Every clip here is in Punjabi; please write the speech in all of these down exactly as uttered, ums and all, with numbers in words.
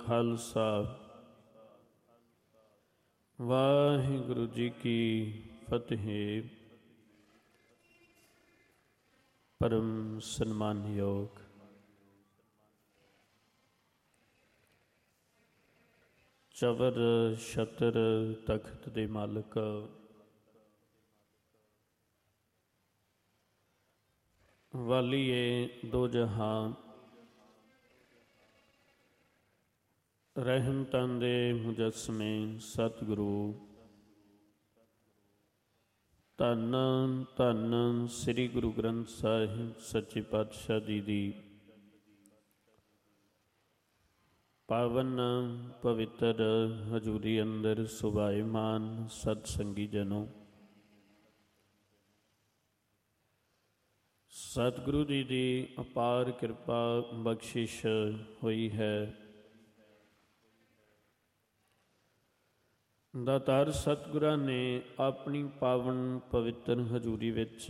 ਖਾਲਸਾ ਵਾਹਿਗੁਰੂ ਜੀ ਕੀ ਫਤਿਹ। ਪਰਮ ਸਨਮਾਨਯੋਗ ਚਵਰ ਛਤਰ ਤਖਤ ਦੇ ਮਾਲਕ ਵਾਲੀਏ ਦੋ ਜਹਾਂ, ਰਹਿਮਤਾਂ ਦੇ ਮੁਜੱਸਮੇ ਸਤਿਗੁਰੂ, ਧੰਨ ਧੰਨ ਸ੍ਰੀ ਗੁਰੂ ਗ੍ਰੰਥ ਸਾਹਿਬ ਸੱਚੇ ਪਾਤਸ਼ਾਹ ਜੀ ਦੀ ਪਾਵਨ ਪਵਿੱਤਰ ਹਜ਼ੂਰੀ ਅੰਦਰ ਸੁਭਾਏਮਾਨ ਸਤ ਸੰਗੀ ਜਨੋ, ਸਤਿਗੁਰੂ ਜੀ ਦੀ ਅਪਾਰ ਕਿਰਪਾ ਬਖਸ਼ਿਸ਼ ਹੋਈ ਹੈ। ਦਾਤਾਰ ਸਤਿਗੁਰਾਂ ਨੇ ਆਪਣੀ ਪਾਵਨ ਪਵਿੱਤਰ ਹਜ਼ੂਰੀ ਵਿੱਚ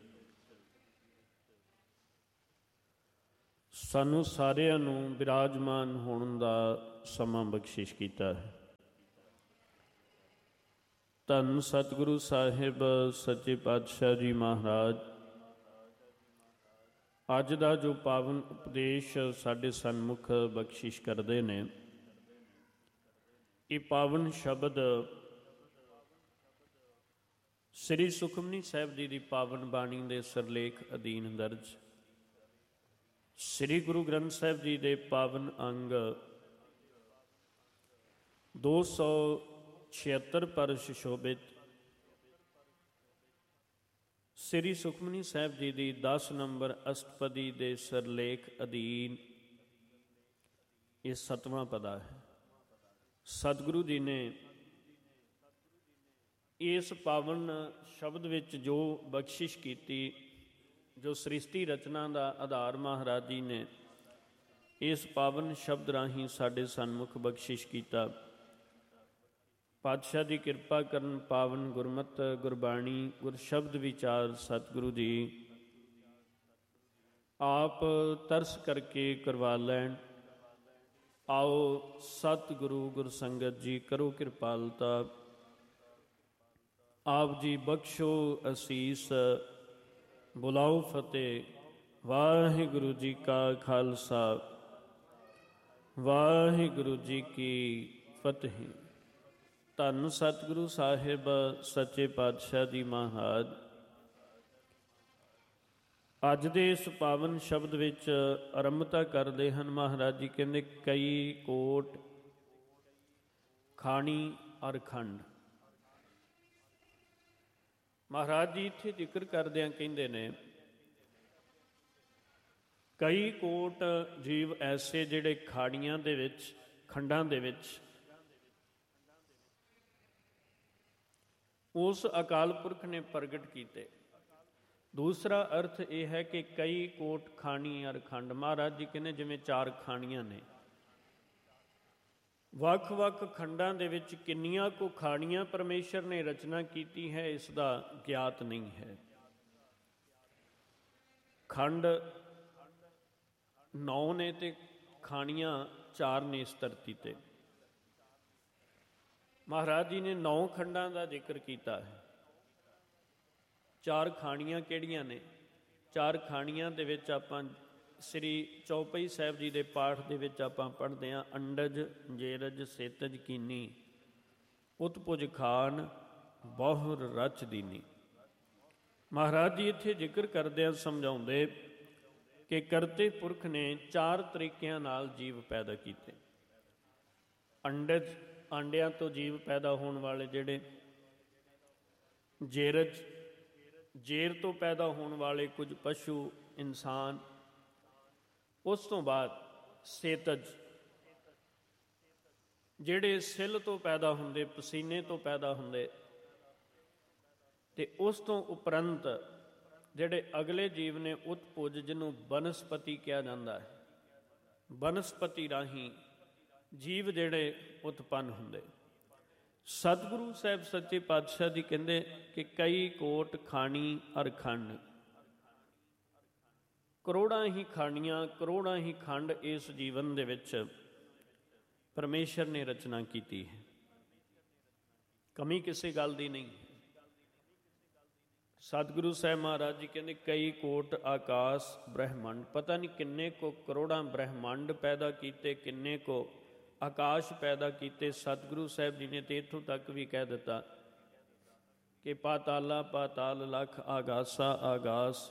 ਸਾਨੂੰ ਸਾਰਿਆਂ ਨੂੰ ਬਿਰਾਜਮਾਨ ਹੋਣ ਦਾ ਸਮਾਂ ਬਖਸ਼ਿਸ਼ ਕੀਤਾ ਹੈ। ਧੰਨ ਸਤਿਗੁਰੂ ਸਾਹਿਬ ਸੱਚੇ ਪਾਤਸ਼ਾਹ ਜੀ ਮਹਾਰਾਜ ਅੱਜ ਦਾ ਜੋ ਪਾਵਨ ਉਪਦੇਸ਼ ਸਾਡੇ ਸਨਮੁਖ ਬਖਸ਼ਿਸ਼ ਕਰਦੇ ਨੇ, ਇਹ ਪਾਵਨ ਸ਼ਬਦ ਸ੍ਰੀ ਸੁਖਮਨੀ ਸਾਹਿਬ ਜੀ ਦੀ ਪਾਵਨ ਬਾਣੀ ਦੇ ਸਿਰਲੇਖ ਅਧੀਨ ਦਰਜ ਸ੍ਰੀ ਗੁਰੂ ਗ੍ਰੰਥ ਸਾਹਿਬ ਜੀ ਦੇ ਪਾਵਨ ਅੰਗ ਦੋ ਸੌ ਛਿਅੱਤਰ ਪਰ ਸੁਸ਼ੋਭਿਤ ਸ੍ਰੀ ਸੁਖਮਨੀ ਸਾਹਿਬ ਜੀ ਦੀ ਦਸ ਨੰਬਰ ਅਸ਼ਟਪਦੀ ਦੇ ਸਿਰਲੇਖ ਅਧੀਨ ਇਹ ਸਤਵਾਂ ਪਦਾ ਹੈ। ਸਤਿਗੁਰੂ ਜੀ ਨੇ ਇਸ ਪਾਵਨ ਸ਼ਬਦ ਵਿੱਚ ਜੋ ਬਖਸ਼ਿਸ਼ ਕੀਤੀ, ਜੋ ਸ੍ਰਿਸ਼ਟੀ ਰਚਨਾ ਦਾ ਆਧਾਰ ਮਹਾਰਾਜ ਜੀ ਨੇ ਇਸ ਪਾਵਨ ਸ਼ਬਦ ਰਾਹੀਂ ਸਾਡੇ ਸਨਮੁਖ ਬਖਸ਼ਿਸ਼ ਕੀਤਾ। ਪਾਤਸ਼ਾਹ ਦੀ ਕਿਰਪਾ ਕਰਨ ਪਾਵਨ ਗੁਰਮਤਿ ਗੁਰਬਾਣੀ ਗੁਰ ਸ਼ਬਦ ਵਿਚਾਰ ਸਤਿਗੁਰੂ ਜੀ ਆਪ ਤਰਸ ਕਰਕੇ ਕਰਵਾ ਲੈਣ। ਆਓ ਸਤਿਗੁਰੂ ਗੁਰ ਸੰਗਤ ਜੀ ਕਰੋ ਕਿਰਪਾਲਤਾ, ਆਪ ਜੀ ਬਖਸ਼ੋ ਅਸੀਸ, ਬੁਲਾਓ ਫਤਿਹ। ਵਾਹਿਗੁਰੂ ਜੀ ਕਾ ਖਾਲਸਾ, ਵਾਹਿਗੁਰੂ ਜੀ ਕੀ ਫਤਿਹ। ਧੰਨ ਸਤਿਗੁਰੂ ਸਾਹਿਬ ਸੱਚੇ ਪਾਤਸ਼ਾਹ ਜੀ ਮਹਾਰਾਜ ਅੱਜ ਦੇ ਇਸ ਪਾਵਨ ਸ਼ਬਦ ਵਿੱਚ ਆਰੰਭਤਾ ਕਰਦੇ ਹਨ। ਮਹਾਰਾਜ ਜੀ ਕਹਿੰਦੇ ਕਈ ਕੋਟ ਖਾਣੀ ਅਰ ਖੰਡ। ਮਹਾਰਾਜ ਜੀ ਇੱਥੇ ਜ਼ਿਕਰ ਕਰਦਿਆਂ ਕਹਿੰਦੇ ਨੇ ਕਈ ਕੋਟ ਜੀਵ ਐਸੇ ਜਿਹੜੇ ਖਾੜੀਆਂ ਦੇ ਵਿੱਚ, ਖੰਡਾਂ ਦੇ ਵਿੱਚ ਉਸ ਅਕਾਲ ਪੁਰਖ ਨੇ ਪ੍ਰਗਟ ਕੀਤੇ। ਦੂਸਰਾ ਅਰਥ ਇਹ ਹੈ ਕਿ ਕਈ ਕੋਟ ਖਾਣੀ ਅਰ ਖੰਡ। ਮਹਾਰਾਜ ਜੀ ਕਹਿੰਦੇ ਜਿਵੇਂ ਚਾਰ ਖਾਣੀਆਂ ਨੇ, ਵੱਖ ਵੱਖ ਖੰਡਾਂ ਦੇ ਵਿੱਚ ਕਿੰਨੀਆਂ ਕੁ ਖਾਣੀਆਂ ਪਰਮੇਸ਼ਰ ਨੇ ਰਚਨਾ ਕੀਤੀ ਹੈ, ਇਸ ਦਾ ਗਿਆਤ ਨਹੀਂ ਹੈ। ਖੰਡ ਨੌ ਨੇ ਤੇ ਖਾਣੀਆਂ ਚਾਰ ਨੇ ਇਸ ਧਰਤੀ ਤੇ। ਮਹਾਰਾਜ ਜੀ ਨੇ ਨੌ ਖੰਡਾਂ ਦਾ ਜ਼ਿਕਰ ਕੀਤਾ ਹੈ। ਚਾਰ ਖਾਣੀਆਂ ਕਿਹੜੀਆਂ ਨੇ? ਚਾਰ ਖਾਣੀਆਂ ਦੇ ਵਿੱਚ ਆਪਾਂ ਸ੍ਰੀ ਚੌਪਈ ਸਾਹਿਬ ਜੀ ਦੇ ਪਾਠ ਦੇ ਵਿੱਚ ਆਪਾਂ ਪੜ੍ਹਦੇ ਹਾਂ, ਅੰਡਜ ਜੇਰਜ ਸੇਤਜ ਕੀਨੀ ਉਤਪੁਜ ਖਾਨ ਬਹੁਰ ਰਚ ਦੀਨੀ। ਮਹਾਰਾਜ ਜੀ ਇੱਥੇ ਜ਼ਿਕਰ ਕਰਦਿਆਂ ਸਮਝਾਉਂਦੇ ਕਿ ਕਰਤੇ ਪੁਰਖ ਨੇ ਚਾਰ ਤਰੀਕਿਆਂ ਨਾਲ ਜੀਵ ਪੈਦਾ ਕੀਤੇ। ਅੰਡਜ, ਆਂਡਿਆਂ ਤੋਂ ਜੀਵ ਪੈਦਾ ਹੋਣ ਵਾਲੇ ਜਿਹੜੇ, ਜੇਰਜ, ਜੇਰ ਤੋਂ ਪੈਦਾ ਹੋਣ ਵਾਲੇ ਕੁਝ ਪਸ਼ੂ, ਇਨਸਾਨ, ਉਸ ਤੋਂ ਬਾਅਦ ਸੇਤਜ ਜਿਹੜੇ ਸਿੱਲ ਤੋਂ ਪੈਦਾ ਹੁੰਦੇ, ਪਸੀਨੇ ਤੋਂ ਪੈਦਾ ਹੁੰਦੇ, ਤੇ ਉਸ ਤੋਂ ਉਪਰੰਤ ਜਿਹੜੇ ਅਗਲੇ ਜੀਵ ਨੇ ਉਤਪੁਜ, ਜਿਹਨੂੰ ਬਨਸਪਤੀ ਕਿਹਾ ਜਾਂਦਾ ਹੈ। ਬਨਸਪਤੀ ਰਾਹੀਂ ਜੀਵ ਜਿਹੜੇ ਉਤਪੰਨ ਹੁੰਦੇ। ਸਤਿਗੁਰੂ ਸਾਹਿਬ ਸੱਚੇ ਪਾਤਸ਼ਾਹ ਜੀ ਕਹਿੰਦੇ ਕਿ ਕਈ ਕੋਟ ਖਾਣੀ ਅਰ ਖੰਡ। ਕਰੋੜਾਂ ਹੀ ਖਾਣੀਆਂ, ਕਰੋੜਾਂ ਹੀ ਖੰਡ ਇਸ ਜੀਵਨ ਦੇ ਵਿੱਚ ਪਰਮੇਸ਼ਰ ਨੇ ਰਚਨਾ ਕੀਤੀ ਹੈ, ਕਮੀ ਕਿਸੇ ਗੱਲ ਦੀ ਨਹੀਂ। ਸਤਿਗੁਰੂ ਸਾਹਿਬ ਮਹਾਰਾਜ ਜੀ ਕਹਿੰਦੇ ਕਈ ਕੋਟ ਆਕਾਸ਼ ਬ੍ਰਹਿਮੰਡ, ਪਤਾ ਨਹੀਂ ਕਿੰਨੇ ਕੋ ਕਰੋੜਾਂ ਬ੍ਰਹਿਮੰਡ ਪੈਦਾ ਕੀਤੇ, ਕਿੰਨੇ ਕੋ ਆਕਾਸ਼ ਪੈਦਾ ਕੀਤੇ। ਸਤਿਗੁਰੂ ਸਾਹਿਬ ਜੀ ਨੇ ਤੇ ਇੱਥੋਂ ਤੱਕ ਵੀ ਕਹਿ ਦਿੱਤਾ ਕਿ ਪਾਤਾਲਾ ਪਾਤਾਲ ਲਖ ਆਗਾਸਾ ਆਗਾਸ,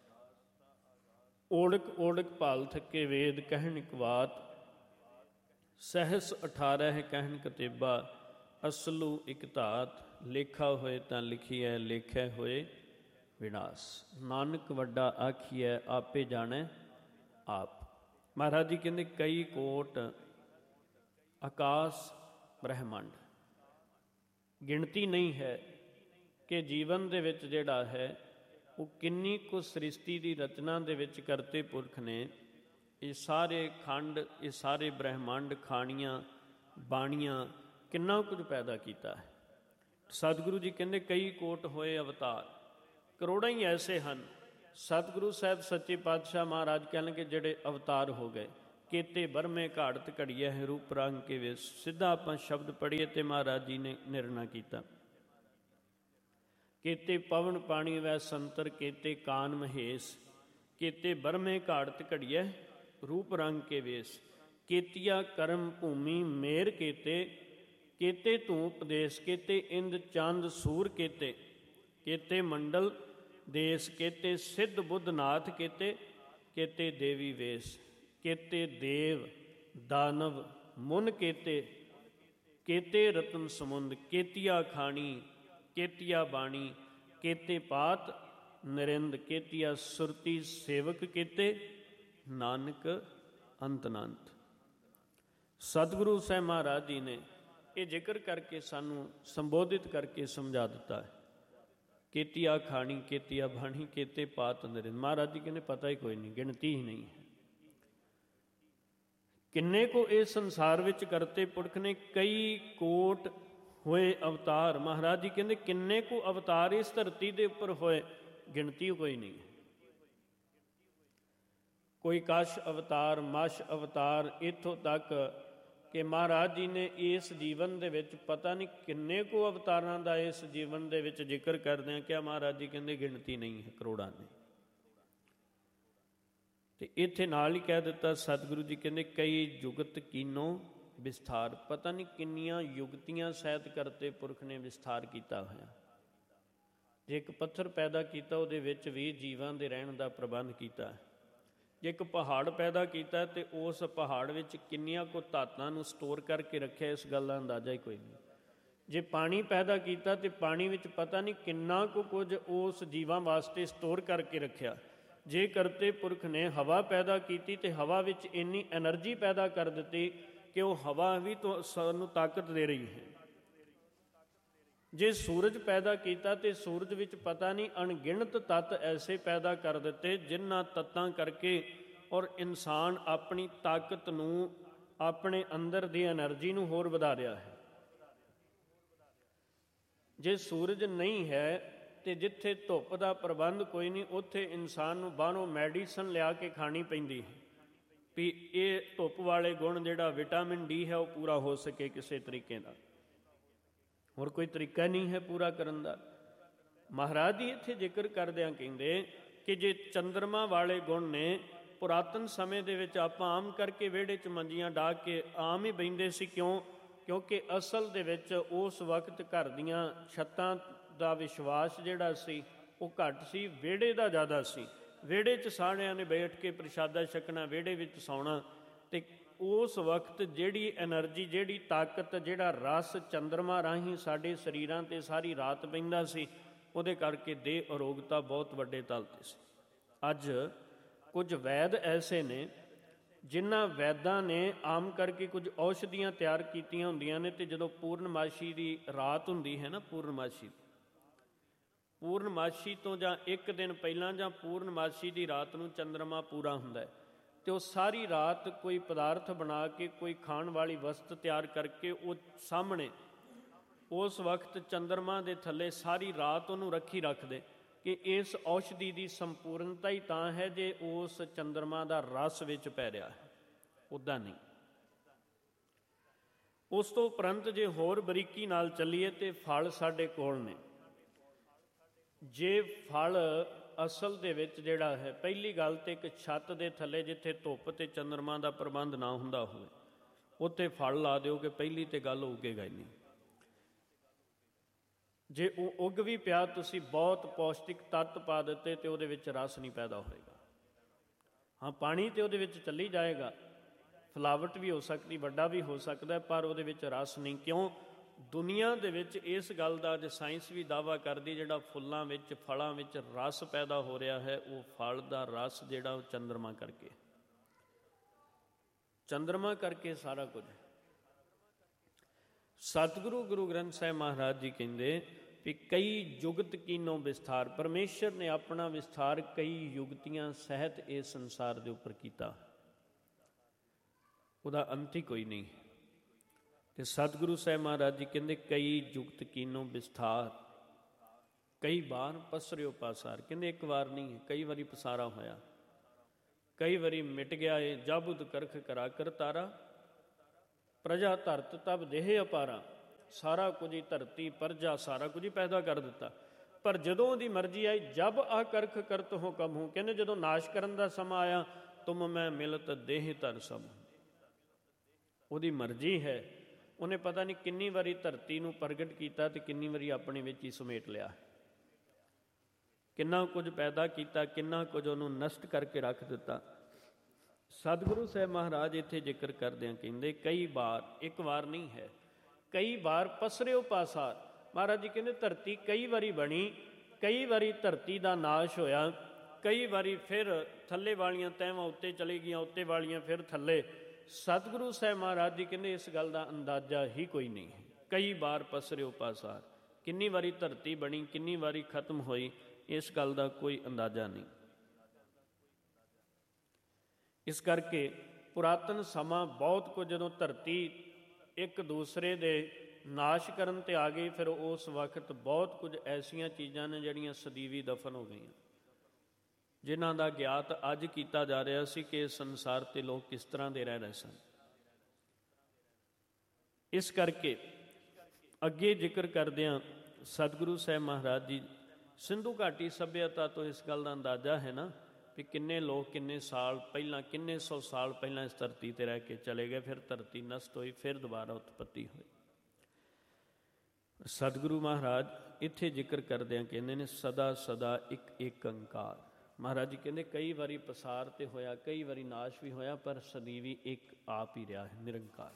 ਓੜਕ ਓੜਕ ਭਾਲ ਥੱਕੇ ਵੇਦ ਕਹਿਣ ਇਕ ਬਾਤ, ਸਹਿਸ ਅਠਾਰਹ ਕਹਿਣ ਕਤੇਬਾ, ਅਸਲੂ ਇਕ ਧਾਤ, ਲੇਖਾ ਹੋਏ ਤਾਂ ਲਿਖੀਐ ਲੇਖੈ ਹੋਏ ਵਿਨਾਸ਼, ਨਾਨਕ ਵੱਡਾ ਆਖੀਐ ਆਪੇ ਜਾਣੈ ਆਪ। ਮਹਾਰਾਜ ਜੀ ਕਹਿੰਦੇ ਕਈ ਕੋਟ ਆਕਾਸ਼ ਬ੍ਰਹਿਮੰਡ, ਗਿਣਤੀ ਨਹੀਂ ਹੈ ਕਿ ਜੀਵਨ ਦੇ ਵਿੱਚ ਜਿਹੜਾ ਹੈ ਉਹ ਕਿੰਨੀ ਕੁ ਸ੍ਰਿਸ਼ਟੀ ਦੀ ਰਚਨਾ ਦੇ ਵਿੱਚ ਕਰਤੇ ਪੁਰਖ ਨੇ ਇਹ ਸਾਰੇ ਖੰਡ, ਇਹ ਸਾਰੇ ਬ੍ਰਹਿਮੰਡ, ਖਾਣੀਆਂ ਬਾਣੀਆਂ, ਕਿੰਨਾ ਕੁਝ ਪੈਦਾ ਕੀਤਾ ਹੈ। ਸਤਿਗੁਰੂ ਜੀ ਕਹਿੰਦੇ ਕਈ ਕੋਟ ਹੋਏ ਅਵਤਾਰ, ਕਰੋੜਾਂ ਹੀ ਐਸੇ ਹਨ। ਸਤਿਗੁਰੂ ਸਾਹਿਬ ਸੱਚੇ ਪਾਤਸ਼ਾਹ ਮਹਾਰਾਜ ਕਹਿਣਗੇ ਜਿਹੜੇ ਅਵਤਾਰ ਹੋ ਗਏ, ਕੇਤੇ ਬਰਮੇ ਘਾੜਤ ਘੜੀਏ ਹੈ ਰੂਪ ਰੰਗ ਕੇ ਵੇ। ਸਿੱਧਾ ਆਪਾਂ ਸ਼ਬਦ ਪੜ੍ਹੀਏ ਤੇ ਮਹਾਰਾਜ ਜੀ ਨੇ ਨਿਰਣਾ ਕੀਤਾ, ਕੇਤੇ ਪਵਨ ਪਾਣੀ ਵੈ ਸੰਤਰ, ਕੇਤੇ ਕਾਨ ਮਹੇਸ਼, ਕੇਤੇ ਬਰਮੇ ਘਾੜਤ ਘੜੀਏ ਰੂਪ ਰੰਗ ਕੇ ਵੇਸ, ਕੇਤੀਆ ਕਰਮ ਭੂਮੀ ਮੇਰ ਕੇਤੇ, ਕੇਤੇ ਧੂੰ ਉਪਦੇਸ਼, ਕੇਤੇ ਇੰਦ ਚੰਦ ਸੂਰ ਕੇਤੇ, ਕੇਤੇ ਮੰਡਲ ਦੇਸ, ਕੇਤੇ ਸਿੱਧ ਬੁੱਧ ਨਾਥ ਕੇਤੇ, ਕੇਤੇ ਦੇਵੀ ਵੇਸ, ਕੇਤੇ ਦੇਵ ਦਾਨਵ ਮੁਨ ਕੇਤੇ, ਕੇਤੇ ਰਤਨ ਸਮੁੰਦ, ਕੇਤੀਆ ਖਾਣੀ ਕੇਤੀਆ ਬਾਣੀ, ਕੇਤੇ ਪਾਤ ਨਰਿੰਦ, ਕੇਤੀਆ ਸੁਰਤੀ ਸੇਵਕ ਕੇਤੇ, ਨਾਨਕ ਅੰਤ ਅਨੰਤ। ਸਤਿਗੁਰੂ ਸਾਹਿਬ ਮਹਾਰਾਜ ਜੀ ਨੇ ਇਹ ਜ਼ਿਕਰ ਕਰਕੇ ਸਾਨੂੰ ਸੰਬੋਧਿਤ ਕਰਕੇ ਸਮਝਾ ਦਿੱਤਾ ਹੈ, ਕੇਤੀਆ ਖਾਣੀ ਕੇਤੀਆ ਬਾਣੀ, ਕੇਤੇ ਪਾਤ ਨਰਿੰਦ। ਮਹਾਰਾਜ ਜੀ ਕਹਿੰਦੇ ਪਤਾ ਹੀ ਕੋਈ ਨਹੀਂ, ਗਿਣਤੀ ਹੀ ਨਹੀਂ ਹੈ। ਕਿੰਨੇ ਕੋ ਇਸ ਸੰਸਾਰ ਵਿੱਚ ਕਰਤੇ ਪੁਰਖ ਨੇ, ਕਈ ਕੋਟ ਹੋਏ ਅਵਤਾਰ। ਮਹਾਰਾਜ ਜੀ ਕਹਿੰਦੇ ਕਿੰਨੇ ਕੁ ਅਵਤਾਰ ਇਸ ਧਰਤੀ ਦੇ ਉੱਪਰ ਹੋਏ, ਗਿਣਤੀ ਕੋਈ ਨਹੀਂ। ਕੋਈ ਕਸ਼ ਅਵਤਾਰ, ਮਸ਼ ਅਵਤਾਰ, ਇੱਥੋਂ ਤੱਕ ਕਿ ਮਹਾਰਾਜ ਜੀ ਨੇ ਇਸ ਜੀਵਨ ਦੇ ਵਿੱਚ ਪਤਾ ਨਹੀਂ ਕਿੰਨੇ ਕੁ ਅਵਤਾਰਾਂ ਦਾ ਇਸ ਜੀਵਨ ਦੇ ਵਿੱਚ ਜ਼ਿਕਰ ਕਰਦੇ ਹਾਂ, ਕਿਆ ਮਹਾਰਾਜ ਜੀ ਕਹਿੰਦੇ ਗਿਣਤੀ ਨਹੀਂ ਹੈ, ਕਰੋੜਾਂ ਨੇ। ਤੇ ਇੱਥੇ ਨਾਲ ਹੀ ਕਹਿ ਦਿੱਤਾ ਸਤਿਗੁਰੂ ਜੀ ਕਹਿੰਦੇ ਕਈ ਜੁਗਤ ਕੀਨੋ ਵਿਸਥਾਰ, ਪਤਾ ਨਹੀਂ ਕਿੰਨੀਆਂ ਯੁਗਤੀਆਂ ਸਹਿਤ ਕਰਤੇ ਪੁਰਖ ਨੇ ਵਿਸਥਾਰ ਕੀਤਾ ਹੋਇਆ। ਜੇ ਇੱਕ ਪੱਥਰ ਪੈਦਾ ਕੀਤਾ ਉਹਦੇ ਵਿੱਚ ਵੀ ਜੀਵਾਂ ਦੇ ਰਹਿਣ ਦਾ ਪ੍ਰਬੰਧ ਕੀਤਾ। ਜੇ ਇੱਕ ਪਹਾੜ ਪੈਦਾ ਕੀਤਾ ਤੇ ਉਸ ਪਹਾੜ ਵਿੱਚ ਕਿੰਨੀਆਂ ਕੁ ਧਾਤਾਂ ਨੂੰ ਸਟੋਰ ਕਰਕੇ ਰੱਖਿਆ, ਇਸ ਗੱਲ ਦਾ ਅੰਦਾਜ਼ਾ ਹੀ ਕੋਈ ਨਹੀਂ। ਜੇ ਪਾਣੀ ਪੈਦਾ ਕੀਤਾ ਤੇ ਪਾਣੀ ਵਿੱਚ ਪਤਾ ਨਹੀਂ ਕਿੰਨਾ ਕੁ ਕੁਝ ਉਸ ਜੀਵਾਂ ਵਾਸਤੇ ਸਟੋਰ ਕਰਕੇ ਰੱਖਿਆ। ਜੇ ਕਰਤੇ ਪੁਰਖ ਨੇ ਹਵਾ ਪੈਦਾ ਕੀਤੀ ਤੇ ਹਵਾ ਵਿੱਚ ਇੰਨੀ ਐਨਰਜੀ ਪੈਦਾ ਕਰ ਦਿੱਤੀ ਕਿ ਉਹ ਹਵਾ ਵੀ ਤੋਂ ਸਾਨੂੰ ਤਾਕਤ ਦੇ ਰਹੀ ਹੈ। ਜੇ ਸੂਰਜ ਪੈਦਾ ਕੀਤਾ ਤੇ ਸੂਰਜ ਵਿੱਚ ਪਤਾ ਨਹੀਂ ਅਣਗਿਣਤ ਤੱਤ ਐਸੇ ਪੈਦਾ ਕਰ ਦਿੱਤੇ ਜਿਨ੍ਹਾਂ ਤੱਤਾਂ ਕਰਕੇ ਔਰ ਇਨਸਾਨ ਆਪਣੀ ਤਾਕਤ ਨੂੰ, ਆਪਣੇ ਅੰਦਰ ਦੀ ਐਨਰਜੀ ਨੂੰ ਹੋਰ ਵਧਾ ਰਿਹਾ ਹੈ। ਜੇ ਸੂਰਜ ਨਹੀਂ ਹੈ ਤੇ ਜਿੱਥੇ ਧੁੱਪ ਦਾ ਪ੍ਰਬੰਧ ਕੋਈ ਨਹੀਂ, ਉੱਥੇ ਇਨਸਾਨ ਨੂੰ ਬਾਹਰੋਂ ਮੈਡੀਸਨ ਲਿਆ ਕੇ ਖਾਣੀ ਪੈਂਦੀ ਹੈ ਵੀ ਇਹ ਧੁੱਪ ਵਾਲੇ ਗੁਣ ਜਿਹੜਾ ਵਿਟਾਮਿਨ ਡੀ ਹੈ ਉਹ ਪੂਰਾ ਹੋ ਸਕੇ ਕਿਸੇ ਤਰੀਕੇ ਨਾਲ। ਹੋਰ ਕੋਈ ਤਰੀਕਾ ਨਹੀਂ ਹੈ ਪੂਰਾ ਕਰਨ ਦਾ। ਮਹਾਰਾਜ ਜੀ ਇੱਥੇ ਜ਼ਿਕਰ ਕਰਦਿਆਂ ਕਹਿੰਦੇ ਕਿ ਜੇ ਚੰਦਰਮਾ ਵਾਲੇ ਗੁਣ ਨੇ, ਪੁਰਾਤਨ ਸਮੇਂ ਦੇ ਵਿੱਚ ਆਪਾਂ ਆਮ ਕਰਕੇ ਵਿਹੜੇ 'ਚ ਮੰਜੀਆਂ ਡਾਹ ਕੇ ਆਮ ਹੀ ਬਹਿੰਦੇ ਸੀ। ਕਿਉਂ? ਕਿਉਂਕਿ ਅਸਲ ਦੇ ਵਿੱਚ ਉਸ ਵਕਤ ਘਰ ਦੀਆਂ ਛੱਤਾਂ ਦਾ ਵਿਸ਼ਵਾਸ ਜਿਹੜਾ ਸੀ ਉਹ ਘੱਟ ਸੀ, ਵਿਹੜੇ ਦਾ ਜ਼ਿਆਦਾ ਸੀ। ਵਿਹੜੇ 'ਚ ਸਾਰਿਆਂ ਨੇ ਬੈਠ ਕੇ ਪ੍ਰਸ਼ਾਦਾ ਛਕਣਾ, ਵਿਹੜੇ ਵਿੱਚ ਸੌਣਾ। ਅਤੇ ਉਸ ਵਕਤ ਜਿਹੜੀ ਐਨਰਜੀ, ਜਿਹੜੀ ਤਾਕਤ, ਜਿਹੜਾ ਰਸ ਚੰਦਰਮਾ ਰਾਹੀਂ ਸਾਡੇ ਸਰੀਰਾਂ 'ਤੇ ਸਾਰੀ ਰਾਤ ਪੈਂਦਾ ਸੀ, ਉਹਦੇ ਕਰਕੇ ਦੇਹ ਅਰੋਗਤਾ ਬਹੁਤ ਵੱਡੇ ਤਲ 'ਤੇ ਸੀ। ਅੱਜ ਕੁਝ ਵੈਦ ਐਸੇ ਨੇ ਜਿਨ੍ਹਾਂ ਵੈਦਾਂ ਨੇ ਆਮ ਕਰਕੇ ਕੁਝ ਔਸ਼ਧੀਆਂ ਤਿਆਰ ਕੀਤੀਆਂ ਹੁੰਦੀਆਂ ਨੇ, ਅਤੇ ਜਦੋਂ ਪੂਰਨਮਾਸ਼ੀ ਦੀ ਰਾਤ ਹੁੰਦੀ ਹੈ ਨਾ, ਪੂਰਨਮਾਸ਼ੀ ਪੂਰਨਮਾਸ਼ੀ ਤੋਂ ਜਾਂ ਇੱਕ ਦਿਨ ਪਹਿਲਾਂ ਜਾਂ ਪੂਰਨਮਾਸ਼ੀ ਦੀ ਰਾਤ ਨੂੰ ਚੰਦਰਮਾ ਪੂਰਾ ਹੁੰਦਾ, ਅਤੇ ਉਹ ਸਾਰੀ ਰਾਤ ਕੋਈ ਪਦਾਰਥ ਬਣਾ ਕੇ, ਕੋਈ ਖਾਣ ਵਾਲੀ ਵਸਤ ਤਿਆਰ ਕਰਕੇ ਉਹ ਸਾਹਮਣੇ ਉਸ ਵਕਤ ਚੰਦਰਮਾ ਦੇ ਥੱਲੇ ਸਾਰੀ ਰਾਤ ਉਹਨੂੰ ਰੱਖੀ ਰੱਖਦੇ ਕਿ ਇਸ ਔਸ਼ਧੀ ਦੀ ਸੰਪੂਰਨਤਾ ਹੀ ਤਾਂ ਹੈ ਜੇ ਉਸ ਚੰਦਰਮਾ ਦਾ ਰਸ ਵਿੱਚ ਪੈ ਰਿਹਾ ਹੈ, ਉੱਦਾਂ ਨਹੀਂ। ਉਸ ਤੋਂ ਉਪਰੰਤ ਜੇ ਹੋਰ ਬਰੀਕੀ ਨਾਲ ਚੱਲੀਏ ਤੇ ਫਲ ਸਾਡੇ ਕੋਲ ਨੇ। ਜੇ ਫਲ ਅਸਲ ਦੇ ਵਿੱਚ ਜਿਹੜਾ ਹੈ, ਪਹਿਲੀ ਗੱਲ ਤੇ ਇੱਕ ਛੱਤ ਦੇ ਥੱਲੇ ਜਿੱਥੇ ਧੁੱਪ ਤੇ ਚੰਦਰਮਾ ਦਾ ਪ੍ਰਬੰਧ ਨਾ ਹੁੰਦਾ ਹੋਵੇ ਉੱਥੇ ਫਲ ਲਾ ਦਿਓ ਕਿ ਪਹਿਲੀ ਤੇ ਗੱਲ ਉੱਗੇਗਾ ਹੀ ਨਹੀਂ। ਜੇ ਉਹ ਉੱਗ ਵੀ ਪਿਆ, ਤੁਸੀਂ ਬਹੁਤ ਪੌਸ਼ਟਿਕ ਤੱਤ ਪਾ ਦਿੱਤੇ ਤੇ ਉਹਦੇ ਵਿੱਚ ਰਸ ਨਹੀਂ ਪੈਦਾ ਹੋਏਗਾ। ਹਾਂ, ਪਾਣੀ ਤੇ ਉਹਦੇ ਵਿੱਚ ਚੱਲੀ ਜਾਏਗਾ, ਫਲਾਵਟ ਵੀ ਹੋ ਸਕਦੀ, ਵੱਡਾ ਵੀ ਹੋ ਸਕਦਾ, ਪਰ ਉਹਦੇ ਵਿੱਚ ਰਸ ਨਹੀਂ। ਕਿਉਂ? ਦੁਨੀਆ ਦੇ ਵਿੱਚ ਇਸ ਗੱਲ ਦਾ ਅੱਜ ਸਾਇੰਸ ਵੀ ਦਾਅਵਾ ਕਰਦੀ, ਜਿਹੜਾ ਫੁੱਲਾਂ ਵਿੱਚ ਫਲਾਂ ਵਿੱਚ ਰਸ ਪੈਦਾ ਹੋ ਰਿਹਾ ਹੈ, ਉਹ ਫਲ ਦਾ ਰਸ ਜਿਹੜਾ ਉਹ ਚੰਦਰਮਾ ਕਰਕੇ, ਚੰਦਰਮਾ ਕਰਕੇ ਸਾਰਾ ਕੁਝ। ਸਤਿਗੁਰੂ ਗੁਰੂ ਗ੍ਰੰਥ ਸਾਹਿਬ ਮਹਾਰਾਜ ਜੀ ਕਹਿੰਦੇ ਵੀ ਕਈ ਜੁਗਤ ਕੀਨੋ ਵਿਸਥਾਰ, ਪਰਮੇਸ਼ਰ ਨੇ ਆਪਣਾ ਵਿਸਥਾਰ ਕਈ ਯੁਗਤੀਆਂ ਸਹਿਤ ਇਸ ਸੰਸਾਰ ਦੇ ਉੱਪਰ ਕੀਤਾ, ਉਹਦਾ ਅੰਤ ਹੀ ਕੋਈ ਨਹੀਂ। ਤੇ ਸਤਿਗੁਰੂ ਸਾਹਿਬ ਮਹਾਰਾਜ ਜੀ ਕਹਿੰਦੇ ਕਈ ਜੁਗਤ ਕੀਨੋ ਵਿਸਥਾਰ, ਕਈ ਵਾਰ ਪਸਰਿਓ ਪਾਸਾਰ। ਕਹਿੰਦੇ ਇੱਕ ਵਾਰ ਨਹੀਂ, ਕਈ ਵਾਰੀ ਪਸਾਰਾ ਹੋਇਆ, ਕਈ ਵਾਰੀ ਮਿਟ ਗਿਆ ਏ। ਜਾਬੁਤ ਕਰਖ ਕਰਾ ਕਰ ਤਾਰਾ, ਪ੍ਰਜਾ ਧਰਤ ਤਬ ਦੇਹ ਅਪਾਰਾ। ਸਾਰਾ ਕੁਝ ਹੀ ਧਰਤੀ ਪ੍ਰਜਾ ਸਾਰਾ ਕੁਝ ਹੀ ਪੈਦਾ ਕਰ ਦਿੱਤਾ, ਪਰ ਜਦੋਂ ਉਹਦੀ ਮਰਜ਼ੀ ਆਈ, ਜਬ ਆ ਕਰਖ ਕਰਤ ਹੋ ਕਬ ਹੂੰ, ਕਹਿੰਦੇ ਜਦੋਂ ਨਾਸ਼ ਕਰਨ ਦਾ ਸਮਾਂ ਆਇਆ, ਤੁਮ ਮੈਂ ਮਿਲਤ ਦੇਹ ਧਰ ਸਭ। ਉਹਦੀ ਮਰਜ਼ੀ ਹੈ, ਉਹਨੇ ਪਤਾ ਨਹੀਂ ਕਿੰਨੀ ਵਾਰੀ ਧਰਤੀ ਨੂੰ ਪ੍ਰਗਟ ਕੀਤਾ ਤੇ ਕਿੰਨੀ ਵਾਰੀ ਆਪਣੇ ਵਿੱਚ ਹੀ ਸਮੇਟ ਲਿਆ, ਕਿੰਨਾ ਕੁਝ ਪੈਦਾ ਕੀਤਾ, ਕਿੰਨਾ ਕੁਝ ਉਹਨੂੰ ਨਸ਼ਟ ਕਰਕੇ ਰੱਖ ਦਿੱਤਾ। ਸਤਿਗੁਰੂ ਸਾਹਿਬ ਮਹਾਰਾਜ ਇੱਥੇ ਜ਼ਿਕਰ ਕਰਦਿਆਂ ਕਹਿੰਦੇ ਕਈ ਵਾਰ, ਇੱਕ ਵਾਰ ਨਹੀਂ ਹੈ, ਕਈ ਵਾਰ ਪਸਰਿਓ ਪਾਸਾਰ। ਮਹਾਰਾਜ ਜੀ ਕਹਿੰਦੇ ਧਰਤੀ ਕਈ ਵਾਰੀ ਬਣੀ, ਕਈ ਵਾਰੀ ਧਰਤੀ ਦਾ ਨਾਸ਼ ਹੋਇਆ, ਕਈ ਵਾਰੀ ਫਿਰ ਥੱਲੇ ਵਾਲੀਆਂ ਤਹਿਵਾਂ ਉੱਤੇ ਚਲੀ ਗਈਆਂ, ਉੱਤੇ ਵਾਲੀਆਂ ਫਿਰ ਥੱਲੇ। ਸਤਿਗੁਰੂ ਸਾਹਿਬ ਮਹਾਰਾਜ ਜੀ ਕਹਿੰਦੇ ਇਸ ਗੱਲ ਦਾ ਅੰਦਾਜ਼ਾ ਹੀ ਕੋਈ ਨਹੀਂ ਹੈ। ਕਈ ਵਾਰ ਪਸਰਿਓ ਪਾਸਾਰ, ਕਿੰਨੀ ਵਾਰੀ ਧਰਤੀ ਬਣੀ, ਕਿੰਨੀ ਵਾਰੀ ਖਤਮ ਹੋਈ, ਇਸ ਗੱਲ ਦਾ ਕੋਈ ਅੰਦਾਜ਼ਾ ਨਹੀਂ। ਇਸ ਕਰਕੇ ਪੁਰਾਤਨ ਸਮਾਂ ਬਹੁਤ ਕੁਝ, ਜਦੋਂ ਧਰਤੀ ਇੱਕ ਦੂਸਰੇ ਦੇ ਨਾਸ਼ ਕਰਨ ਤੇ ਆ ਗਈ, ਫਿਰ ਉਸ ਵਕਤ ਬਹੁਤ ਕੁਝ ਐਸੀਆਂ ਚੀਜ਼ਾਂ ਨੇ ਜਿਹੜੀਆਂ ਸਦੀਵੀ ਦਫਨ ਹੋ ਗਈਆਂ, ਜਿਨ੍ਹਾਂ ਦਾ ਗਿਆਤ ਅੱਜ ਕੀਤਾ ਜਾ ਰਿਹਾ ਸੀ ਕਿ ਇਸ ਸੰਸਾਰ 'ਤੇ ਲੋਕ ਕਿਸ ਤਰ੍ਹਾਂ ਦੇ ਰਹਿ ਰਹੇ ਸਨ। ਇਸ ਕਰਕੇ ਅੱਗੇ ਜ਼ਿਕਰ ਕਰਦਿਆਂ ਸਤਿਗੁਰੂ ਸਾਹਿਬ ਮਹਾਰਾਜ ਜੀ, ਸਿੰਧੂ ਘਾਟੀ ਸੱਭਿਅਤਾ ਤੋਂ ਇਸ ਗੱਲ ਦਾ ਅੰਦਾਜ਼ਾ ਹੈ ਨਾ ਵੀ ਕਿੰਨੇ ਲੋਕ ਕਿੰਨੇ ਸਾਲ ਪਹਿਲਾਂ, ਕਿੰਨੇ ਸੌ ਸਾਲ ਪਹਿਲਾਂ ਇਸ ਧਰਤੀ 'ਤੇ ਰਹਿ ਕੇ ਚਲੇ ਗਏ, ਫਿਰ ਧਰਤੀ ਨਸ਼ਟ ਹੋਈ, ਫਿਰ ਦੁਬਾਰਾ ਉਤਪੱਤੀ ਹੋਈ। ਸਤਿਗੁਰੂ ਮਹਾਰਾਜ ਇੱਥੇ ਜ਼ਿਕਰ ਕਰਦਿਆਂ ਕਹਿੰਦੇ ਨੇ ਸਦਾ ਸਦਾ ਇੱਕ ਏਕ ਓਂਕਾਰ। ਮਹਾਰਾਜ ਜੀ ਕਹਿੰਦੇ ਕਈ ਵਾਰੀ ਪਸਾਰ ਤੇ ਹੋਇਆ, ਕਈ ਵਾਰੀ ਨਾਸ਼ ਵੀ ਹੋਇਆ, ਪਰ ਸਦੀਵੀ ਇੱਕ ਆਪ ਹੀ ਰਿਹਾ ਹੈ, ਨਿਰੰਕਾਰ।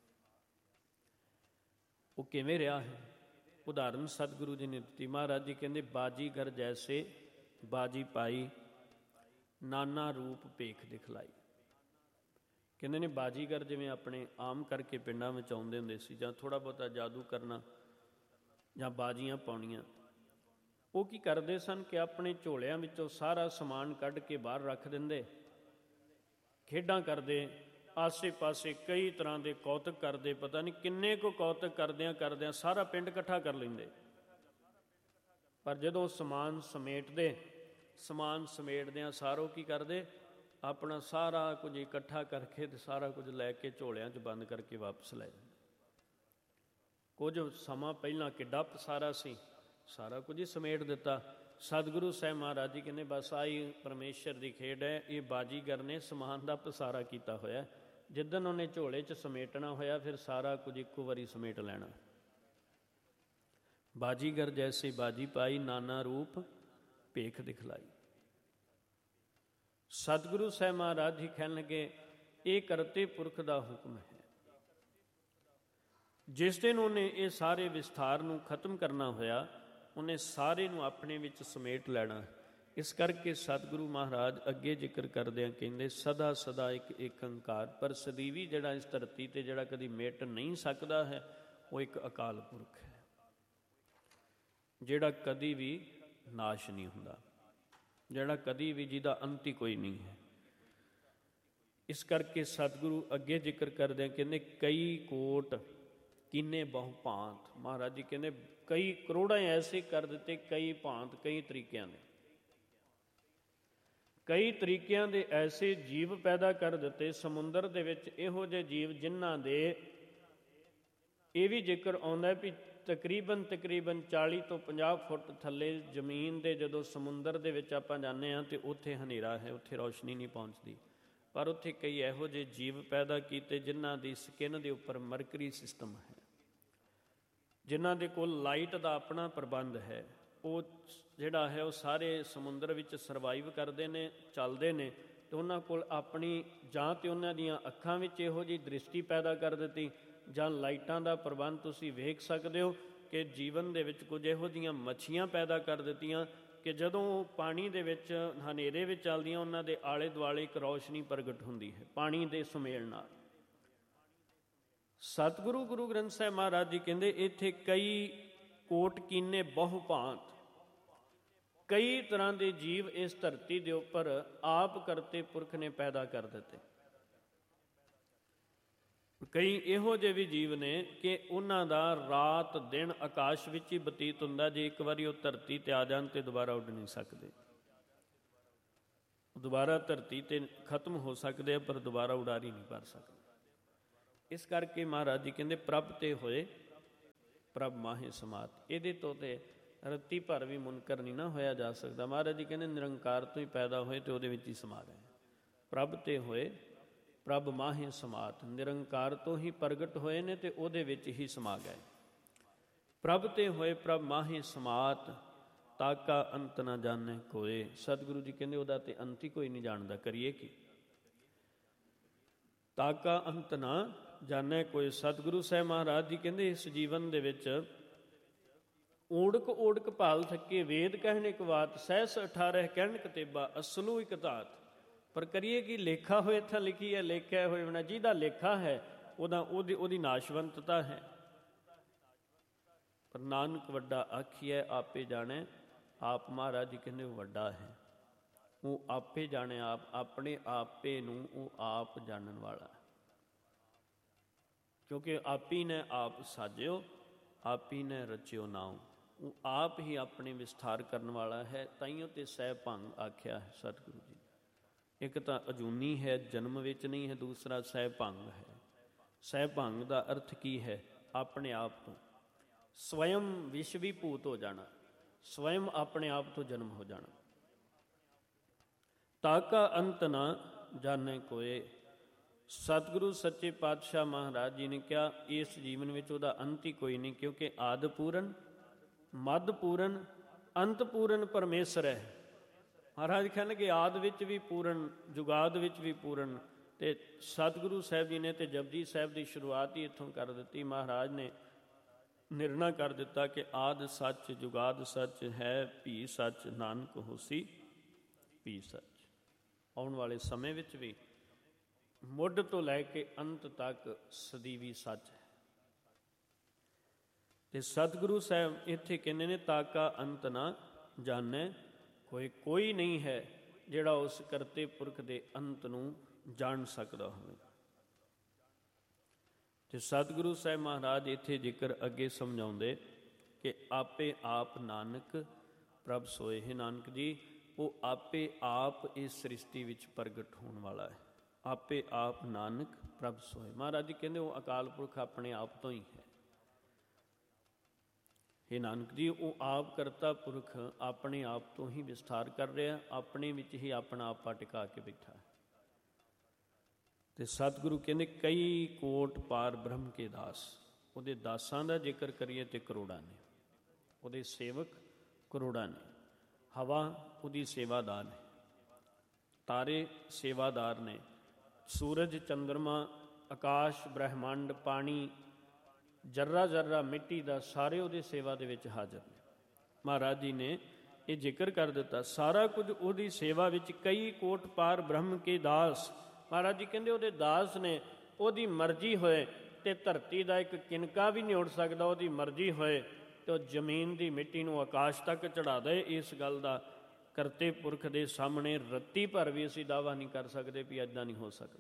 ਉਹ ਕਿਵੇਂ ਰਿਹਾ ਹੈ? ਉਦਾਹਰਨ ਸਤਿਗੁਰੂ ਜੀ ਨੇ ਦਿੱਤੀ। ਮਹਾਰਾਜ ਜੀ ਕਹਿੰਦੇ ਬਾਜੀਗਰ ਜੈਸੇ ਬਾਜੀ ਪਾਈ, ਨਾਨਾ ਰੂਪ ਭੇਖ ਦਿਖਲਾਈ। ਕਹਿੰਦੇ ਨੇ ਬਾਜੀਗਰ ਜਿਵੇਂ ਆਪਣੇ ਆਮ ਕਰਕੇ ਪਿੰਡਾਂ ਵਿੱਚ ਆਉਂਦੇ ਹੁੰਦੇ ਸੀ, ਜਾਂ ਥੋੜ੍ਹਾ ਬਹੁਤਾ ਜਾਦੂ ਕਰਨਾ ਜਾਂ ਬਾਜੀਆਂ ਪਾਉਣੀਆਂ, ਉਹ ਕੀ ਕਰਦੇ ਸਨ ਕਿ ਆਪਣੇ ਝੋਲਿਆਂ ਵਿੱਚੋਂ ਸਾਰਾ ਸਮਾਨ ਕੱਢ ਕੇ ਬਾਹਰ ਰੱਖ ਦਿੰਦੇ, ਖੇਡਾਂ ਕਰਦੇ, ਆਸੇ ਪਾਸੇ ਕਈ ਤਰ੍ਹਾਂ ਦੇ ਕੌਤਕ ਕਰਦੇ, ਪਤਾ ਨਹੀਂ ਕਿੰਨੇ ਕੁ ਕੌਤਕ ਕਰਦਿਆਂ ਕਰਦਿਆਂ ਸਾਰਾ ਪਿੰਡ ਇਕੱਠਾ ਕਰ ਲੈਂਦੇ। ਪਰ ਜਦੋਂ ਸਮਾਨ ਸਮੇਟਦੇ, ਸਮਾਨ ਸਮੇਟਦਿਆਂ ਸਾਰੋ ਕੀ ਕਰਦੇ, ਆਪਣਾ ਸਾਰਾ ਕੁਝ ਇਕੱਠਾ ਕਰਕੇ ਤੇ ਸਾਰਾ ਕੁਝ ਲੈ ਕੇ ਝੋਲਿਆਂ 'ਚ ਬੰਦ ਕਰਕੇ ਵਾਪਸ ਲੈ ਜਾਂਦੇ। ਕੁਝ ਸਮਾਂ ਪਹਿਲਾਂ ਕਿੱਡਾ ਪਸਾਰਾ ਸੀ, ਸਾਰਾ ਕੁਝ ਹੀ ਸਮੇਟ ਦਿੱਤਾ। ਸਤਿਗੁਰੂ ਸਾਹਿਬ ਮਹਾਰਾਜ ਜੀ ਕਹਿੰਦੇ ਬਸ ਆਹੀ ਪਰਮੇਸ਼ਰ ਦੀ ਖੇਡ ਹੈ, ਇਹ ਬਾਜੀਗਰ ਨੇ ਸਮਾਨ ਦਾ ਪਸਾਰਾ ਕੀਤਾ ਹੋਇਆ। ਜਿੱਦਣ ਉਹਨੇ ਝੋਲੇ 'ਚ ਸਮੇਟਣਾ ਹੋਇਆ, ਫਿਰ ਸਾਰਾ ਕੁਝ ਇੱਕੋ ਵਾਰੀ ਸਮੇਟ ਲੈਣਾ। ਬਾਜੀਗਰ ਜੈਸੀ ਬਾਜੀ ਪਾਈ, ਨਾਨਾ ਰੂਪ ਭੇਖ ਦਿਖਲਾਈ। ਸਤਿਗੁਰੂ ਸਾਹਿਬ ਮਹਾਰਾਜ ਜੀ ਕਹਿਣ ਲੱਗੇ ਇਹ ਕਰਤੇ ਪੁਰਖ ਦਾ ਹੁਕਮ ਹੈ। ਜਿਸ ਦਿਨ ਉਹਨੇ ਇਹ ਸਾਰੇ ਵਿਸਥਾਰ ਨੂੰ ਖਤਮ ਕਰਨਾ ਹੋਇਆ, ਉਹਨੇ ਸਾਰੇ ਨੂੰ ਆਪਣੇ ਵਿੱਚ ਸਮੇਟ ਲੈਣਾ। ਇਸ ਕਰਕੇ ਸਤਿਗੁਰੂ ਮਹਾਰਾਜ ਅੱਗੇ ਜ਼ਿਕਰ ਕਰਦਿਆਂ ਕਹਿੰਦੇ ਸਦਾ ਸਦਾ ਇੱਕ ਏਕ ਓਂਕਾਰ। ਪਰ ਸਦੀਵੀ ਜਿਹੜਾ ਇਸ ਧਰਤੀ 'ਤੇ ਜਿਹੜਾ ਕਦੀ ਮਿਟ ਨਹੀਂ ਸਕਦਾ ਹੈ, ਉਹ ਇੱਕ ਅਕਾਲ ਪੁਰਖ ਹੈ, ਜਿਹੜਾ ਕਦੀ ਵੀ ਨਾਸ਼ ਨਹੀਂ ਹੁੰਦਾ, ਜਿਹੜਾ ਕਦੀ ਵੀ ਜਿਹਦਾ ਅੰਤ ਹੀ ਕੋਈ ਨਹੀਂ ਹੈ। ਇਸ ਕਰਕੇ ਸਤਿਗੁਰੂ ਅੱਗੇ ਜ਼ਿਕਰ ਕਰਦਿਆਂ ਕਹਿੰਦੇ ਕਈ ਕੋਟ ਕਿੰਨੇ ਬਹੁ ਭਾਂਤ। ਮਹਾਰਾਜ ਜੀ ਕਹਿੰਦੇ ਕਈ ਕਰੋੜਾਂ ਐਸੇ ਕਰ ਦਿੱਤੇ, ਕਈ ਭਾਂਤ, ਕਈ ਤਰੀਕਿਆਂ ਦੇ, ਕਈ ਤਰੀਕਿਆਂ ਦੇ ਐਸੇ ਜੀਵ ਪੈਦਾ ਕਰ ਦਿੱਤੇ ਸਮੁੰਦਰ ਦੇ ਵਿੱਚ, ਇਹੋ ਜਿਹੇ ਜੀਵ ਜਿਨ੍ਹਾਂ ਦੇ ਇਹ ਵੀ ਜ਼ਿਕਰ ਆਉਂਦਾ ਵੀ ਤਕਰੀਬਨ ਤਕਰੀਬਨ ਚਾਲੀ ਤੋਂ ਪੰਜਾਹ ਫੁੱਟ ਥੱਲੇ ਜ਼ਮੀਨ ਦੇ ਜਦੋਂ ਸਮੁੰਦਰ ਦੇ ਵਿੱਚ ਆਪਾਂ ਜਾਂਦੇ ਹਾਂ ਤਾਂ ਉੱਥੇ ਹਨੇਰਾ ਹੈ, ਉੱਥੇ ਰੌਸ਼ਨੀ ਨਹੀਂ ਪਹੁੰਚਦੀ। ਪਰ ਉੱਥੇ ਕਈ ਇਹੋ ਜਿਹੇ ਜੀਵ ਪੈਦਾ ਕੀਤੇ ਜਿਨ੍ਹਾਂ ਦੀ ਸਕਿਨ ਦੇ ਉੱਪਰ ਮਰਕਰੀ ਸਿਸਟਮ ਹੈ, ਜਿਨ੍ਹਾਂ ਦੇ ਕੋਲ ਲਾਈਟ ਦਾ ਆਪਣਾ ਪ੍ਰਬੰਧ ਹੈ। ਉਹ ਜਿਹੜਾ ਹੈ ਉਹ ਸਾਰੇ ਸਮੁੰਦਰ ਵਿੱਚ ਸਰਵਾਈਵ ਕਰਦੇ ਨੇ, ਚੱਲਦੇ ਨੇ, ਅਤੇ ਉਹਨਾਂ ਕੋਲ ਆਪਣੀ ਜਾਂ ਤਾਂ ਉਹਨਾਂ ਦੀਆਂ ਅੱਖਾਂ ਵਿੱਚ ਇਹੋ ਜਿਹੀ ਦ੍ਰਿਸ਼ਟੀ ਪੈਦਾ ਕਰ ਦਿੱਤੀ, ਜਾਂ ਲਾਈਟਾਂ ਦਾ ਪ੍ਰਬੰਧ ਤੁਸੀਂ ਵੇਖ ਸਕਦੇ ਹੋ ਕਿ ਜੀਵਨ ਦੇ ਵਿੱਚ ਕੁਝ ਇਹੋ ਜਿਹੀਆਂ ਮੱਛੀਆਂ ਪੈਦਾ ਕਰ ਦਿੱਤੀਆਂ ਕਿ ਜਦੋਂ ਉਹ ਪਾਣੀ ਦੇ ਵਿੱਚ ਹਨੇਰੇ ਵਿੱਚ ਚੱਲਦੀਆਂ ਉਹਨਾਂ ਦੇ ਆਲੇ ਦੁਆਲੇ ਇੱਕ ਰੌਸ਼ਨੀ ਪ੍ਰਗਟ ਹੁੰਦੀ ਹੈ ਪਾਣੀ ਦੇ ਸੁਮੇਲ ਨਾਲ। ਸਤਿਗੁਰੂ ਗੁਰੂ ਗ੍ਰੰਥ ਸਾਹਿਬ ਮਹਾਰਾਜ ਜੀ ਕਹਿੰਦੇ ਇੱਥੇ ਕਈ ਕੋਟ ਕੀਨੇ ਬਹੁ ਭਾਂਤ, ਕਈ ਤਰ੍ਹਾਂ ਦੇ ਜੀਵ ਇਸ ਧਰਤੀ ਦੇ ਉੱਪਰ ਆਪ ਕਰਤੇ ਪੁਰਖ ਨੇ ਪੈਦਾ ਕਰ ਦਿੱਤੇ। ਕਈ ਇਹੋ ਜਿਹੇ ਵੀ ਜੀਵ ਨੇ ਕਿ ਉਹਨਾਂ ਦਾ ਰਾਤ ਦਿਨ ਆਕਾਸ਼ ਵਿੱਚ ਹੀ ਬਤੀਤ ਹੁੰਦਾ। ਜੇ ਇੱਕ ਵਾਰੀ ਉਹ ਧਰਤੀ 'ਤੇ ਆ ਜਾਣ ਤਾਂ ਦੁਬਾਰਾ ਉੱਡ ਨਹੀਂ ਸਕਦੇ, ਦੁਬਾਰਾ ਧਰਤੀ 'ਤੇ ਖਤਮ ਹੋ ਸਕਦੇ ਆ ਪਰ ਦੁਬਾਰਾ ਉਡਾਰੀ ਨਹੀਂ ਭਰ ਸਕਦੇ। ਇਸ ਕਰਕੇ ਮਹਾਰਾਜ ਜੀ ਕਹਿੰਦੇ ਪ੍ਰਭ ਤੇ ਹੋਏ ਪ੍ਰਭ ਮਾਹੇ ਸਮਾਤ। ਇਹਦੇ ਤੋਂ ਤੇ ਰੱਤੀ ਭਰ ਵੀ ਮੁਨਕਰ ਨਹੀਂ ਨਾ ਹੋਇਆ ਜਾ ਸਕਦਾ। ਮਹਾਰਾਜ ਜੀ ਕਹਿੰਦੇ ਨਿਰੰਕਾਰ ਤੋਂ ਹੀ ਪੈਦਾ ਹੋਏ ਤੇ ਉਹਦੇ ਵਿੱਚ ਹੀ ਸਮਾ ਗਏ। ਪ੍ਰਭ ਤੇ ਹੋਏ ਪ੍ਰਭ ਮਾਹੇ ਸਮਾਤ, ਨਿਰੰਕਾਰ ਤੋਂ ਹੀ ਪ੍ਰਗਟ ਹੋਏ ਨੇ ਤੇ ਉਹਦੇ ਵਿੱਚ ਹੀ ਸਮਾ ਗਏ। ਪ੍ਰਭ ਤੇ ਹੋਏ ਪ੍ਰਭ ਮਾਹੇ ਸਮਾਤ, ਤਾਕਾ ਅੰਤ ਨਾ ਜਾਣੇ ਕੋਏ। ਸਤਿਗੁਰੂ ਜੀ ਕਹਿੰਦੇ ਉਹਦਾ ਤੇ ਅੰਤ ਹੀ ਕੋਈ ਨਹੀਂ ਜਾਣਦਾ, ਕਰੀਏ ਕੀ। ਤਾਕਾ ਅੰਤ ਨਾ ਜਾਣੇ ਕੋਏ। ਸਤਿਗੁਰੂ ਸਾਹਿਬ ਮਹਾਰਾਜ ਜੀ ਕਹਿੰਦੇ ਇਸ ਜੀਵਨ ਦੇ ਵਿੱਚ ਓੜਕ ਓੜਕ ਭਾਲ ਥੱਕੇ, ਵੇਦ ਕਹਿਣ ਇੱਕ ਬਾਤ, ਸਹਿਸ ਅਠਾਰਹ ਕਹਿਣ ਕਤੇਬਾ, ਅਸਲੂ ਇੱਕ ਧਾਤ। ਪਰ ਕਰੀਏ ਕਿ ਲੇਖਾ ਹੋਏ ਇੱਥੇ ਲਿਖੀ ਹੈ, ਲੇਖਿਆ ਹੋਏ ਬਣਾ। ਜਿਹਦਾ ਲੇਖਾ ਹੈ ਉਹਦਾ ਉਹਦੀ ਉਹਦੀ ਨਾਸ਼ਵੰਤਤਾ ਹੈ। ਪਰ ਨਾਨਕ ਵੱਡਾ ਆਖੀਐ ਆਪੇ ਜਾਣੈ ਆਪ। ਮਹਾਰਾਜ ਜੀ ਕਹਿੰਦੇ ਉਹ ਵੱਡਾ ਹੈ, ਉਹ ਆਪੇ ਜਾਣੇ ਆਪ, ਆਪਣੇ ਆਪੇ ਨੂੰ ਉਹ ਆਪ ਜਾਣਨ ਵਾਲਾ। ਕਿਉਂਕਿ ਆਪੀ ਨੇ ਆਪ ਸਾਜਿਓ, ਆਪੀ ਨੇ ਰਚਿਓ ਨਾਉ। ਉਹ ਆਪ ਹੀ ਆਪਣੇ ਵਿਸਥਾਰ ਕਰਨ ਵਾਲਾ ਹੈ। ਤਾਈਓ ਤੇ ਸਹਿ ਭੰਗ ਆਖਿਆ ਹੈ ਸਤਿਗੁਰੂ ਜੀ। ਇੱਕ ਤਾਂ ਅਜੂਨੀ ਹੈ, ਜਨਮ ਵਿੱਚ ਨਹੀਂ ਹੈ, ਦੂਸਰਾ ਸਹਿ ਭੰਗ ਹੈ। ਸਹਿ ਭੰਗ ਦਾ ਅਰਥ ਕੀ ਹੈ? ਆਪਣੇ ਆਪ ਤੋਂ ਸਵਯੰ ਵਿਸ਼ਵੀਭੂਤ ਹੋ ਜਾਣਾ, ਸਵਯੰ ਆਪਣੇ ਆਪ ਤੋਂ ਜਨਮ ਹੋ ਜਾਣਾ। ਤਾਕਾ ਅੰਤ ਨਾ ਜਾਣੇ ਕੋਏ। ਸਤਿਗੁਰੂ ਸੱਚੇ ਪਾਤਸ਼ਾਹ ਮਹਾਰਾਜ ਜੀ ਨੇ ਕਿਹਾ ਇਸ ਜੀਵਨ ਵਿੱਚ ਉਹਦਾ ਅੰਤ ਹੀ ਕੋਈ ਨਹੀਂ, ਕਿਉਂਕਿ ਆਦਿ ਪੂਰਨ, ਮੱਧ ਪੂਰਨ, ਅੰਤ ਪੂਰਨ ਪਰਮੇਸ਼ਰ ਹੈ। ਮਹਾਰਾਜ ਕਹਿਣਗੇ ਆਦਿ ਵਿੱਚ ਵੀ ਪੂਰਨ, ਜੁਗਾਦ ਵਿੱਚ ਵੀ ਪੂਰਨ। ਅਤੇ ਸਤਿਗੁਰੂ ਸਾਹਿਬ ਜੀ ਨੇ ਤੇ ਜਪਜੀ ਸਾਹਿਬ ਦੀ ਸ਼ੁਰੂਆਤ ਹੀ ਇੱਥੋਂ ਕਰ ਦਿੱਤੀ। ਮਹਾਰਾਜ ਨੇ ਨਿਰਣਾ ਕਰ ਦਿੱਤਾ ਕਿ ਆਦਿ ਸੱਚ, ਜੁਗਾਦ ਸੱਚ ਹੈ, ਭੀ ਸੱਚ, ਨਾਨਕ ਹੋਸੀ ਭੀ ਸੱਚ। ਆਉਣ ਵਾਲੇ ਸਮੇਂ ਵਿੱਚ ਵੀ ਮੁੱਢ ਤੋਂ ਲੈ ਕੇ ਅੰਤ ਤੱਕ ਸਦੀਵੀ ਸੱਚ ਹੈ। ਤੇ ਸਤਿਗੁਰੂ ਸਾਹਿਬ ਇੱਥੇ ਕਹਿੰਦੇ ਨੇ ਤਾਕਾ ਅੰਤ ਨਾ ਜਾਣੇ ਕੋਈ। ਕੋਈ ਨਹੀਂ ਹੈ ਜਿਹੜਾ ਉਸ ਕਰਤੇ ਪੁਰਖ ਦੇ ਅੰਤ ਨੂੰ ਜਾਣ ਸਕਦਾ ਹੋਵੇ। ਤੇ ਸਤਿਗੁਰੂ ਸਾਹਿਬ ਮਹਾਰਾਜ ਇੱਥੇ ਜ਼ਿਕਰ ਅੱਗੇ ਸਮਝਾਉਂਦੇ ਕਿ ਆਪੇ ਆਪ ਨਾਨਕ ਪ੍ਰਭ ਸੋਏ। ਹੈ ਨਾਨਕ ਜੀ, ਉਹ ਆਪੇ ਆਪ ਇਸ ਸ੍ਰਿਸ਼ਟੀ ਵਿੱਚ ਪ੍ਰਗਟ ਹੋਣ ਵਾਲਾ ਹੈ। ਆਪੇ ਆਪ ਨਾਨਕ ਪ੍ਰਭ ਸੋਏ। ਮਹਾਰਾਜ ਜੀ ਕਹਿੰਦੇ ਉਹ ਅਕਾਲ ਪੁਰਖ ਆਪਣੇ ਆਪ ਤੋਂ ਹੀ ਹੈ। ਇਹ ਨਾਨਕ ਜੀ, ਉਹ ਆਪ ਕਰਤਾ ਪੁਰਖ ਆਪਣੇ ਆਪ ਤੋਂ ਹੀ ਵਿਸਥਾਰ ਕਰ ਰਿਹਾ, ਆਪਣੇ ਵਿੱਚ ਹੀ ਆਪਣਾ ਆਪਾ ਟਿਕਾ ਕੇ ਬੈਠਾ। ਤੇ ਸਤਿਗੁਰੂ ਕਹਿੰਦੇ ਕਈ ਕੋਟ ਪਾਰ ਬ੍ਰਹਮ ਕੇ ਦਾਸ। ਉਹਦੇ ਦਾਸਾਂ ਦਾ ਜ਼ਿਕਰ ਕਰੀਏ ਤੇ ਕਰੋੜਾਂ ਨੇ, ਉਹਦੇ ਸੇਵਕ ਕਰੋੜਾਂ ਨੇ। ਹਵਾ ਉਹਦੀ ਸੇਵਾਦਾਰ ਨੇ, ਤਾਰੇ ਸੇਵਾਦਾਰ ਨੇ, ਸੂਰਜ, ਚੰਦਰਮਾ, ਆਕਾਸ਼, ਬ੍ਰਹਿਮੰਡ, ਪਾਣੀ, ਜਰਰਾ ਜਰਰਾ ਮਿੱਟੀ ਦਾ, ਸਾਰੇ ਉਹਦੀ ਸੇਵਾ ਦੇ ਵਿੱਚ ਹਾਜ਼ਰ ਨੇ। ਮਹਾਰਾਜ ਜੀ ਨੇ ਇਹ ਜ਼ਿਕਰ ਕਰ ਦਿੱਤਾ ਸਾਰਾ ਕੁਝ ਉਹਦੀ ਸੇਵਾ ਵਿੱਚ। ਕਈ ਕੋਟ ਪਾਰ ਬ੍ਰਹਮ ਕੇ ਦਾਸ। ਮਹਾਰਾਜ ਜੀ ਕਹਿੰਦੇ ਉਹਦੇ ਦਾਸ ਨੇ। ਉਹਦੀ ਮਰਜ਼ੀ ਹੋਏ ਤੇ ਧਰਤੀ ਦਾ ਇੱਕ ਕਿਨਕਾ ਵੀ ਨਹੀਂ ਉੱਡ ਸਕਦਾ। ਉਹਦੀ ਮਰਜ਼ੀ ਹੋਏ ਤੇ ਉਹ ਜ਼ਮੀਨ ਦੀ ਮਿੱਟੀ ਨੂੰ ਆਕਾਸ਼ ਤੱਕ ਚੜ੍ਹਾ ਦੇ। ਇਸ ਗੱਲ ਦਾ ਕਰਤੇ ਪੁਰਖ ਦੇ ਸਾਹਮਣੇ ਰੱਤੀ ਭਰ ਵੀ ਅਸੀਂ ਦਾਅਵਾ ਨਹੀਂ ਕਰ ਸਕਦੇ ਵੀ ਇੱਦਾਂ ਨਹੀਂ ਹੋ ਸਕਦਾ।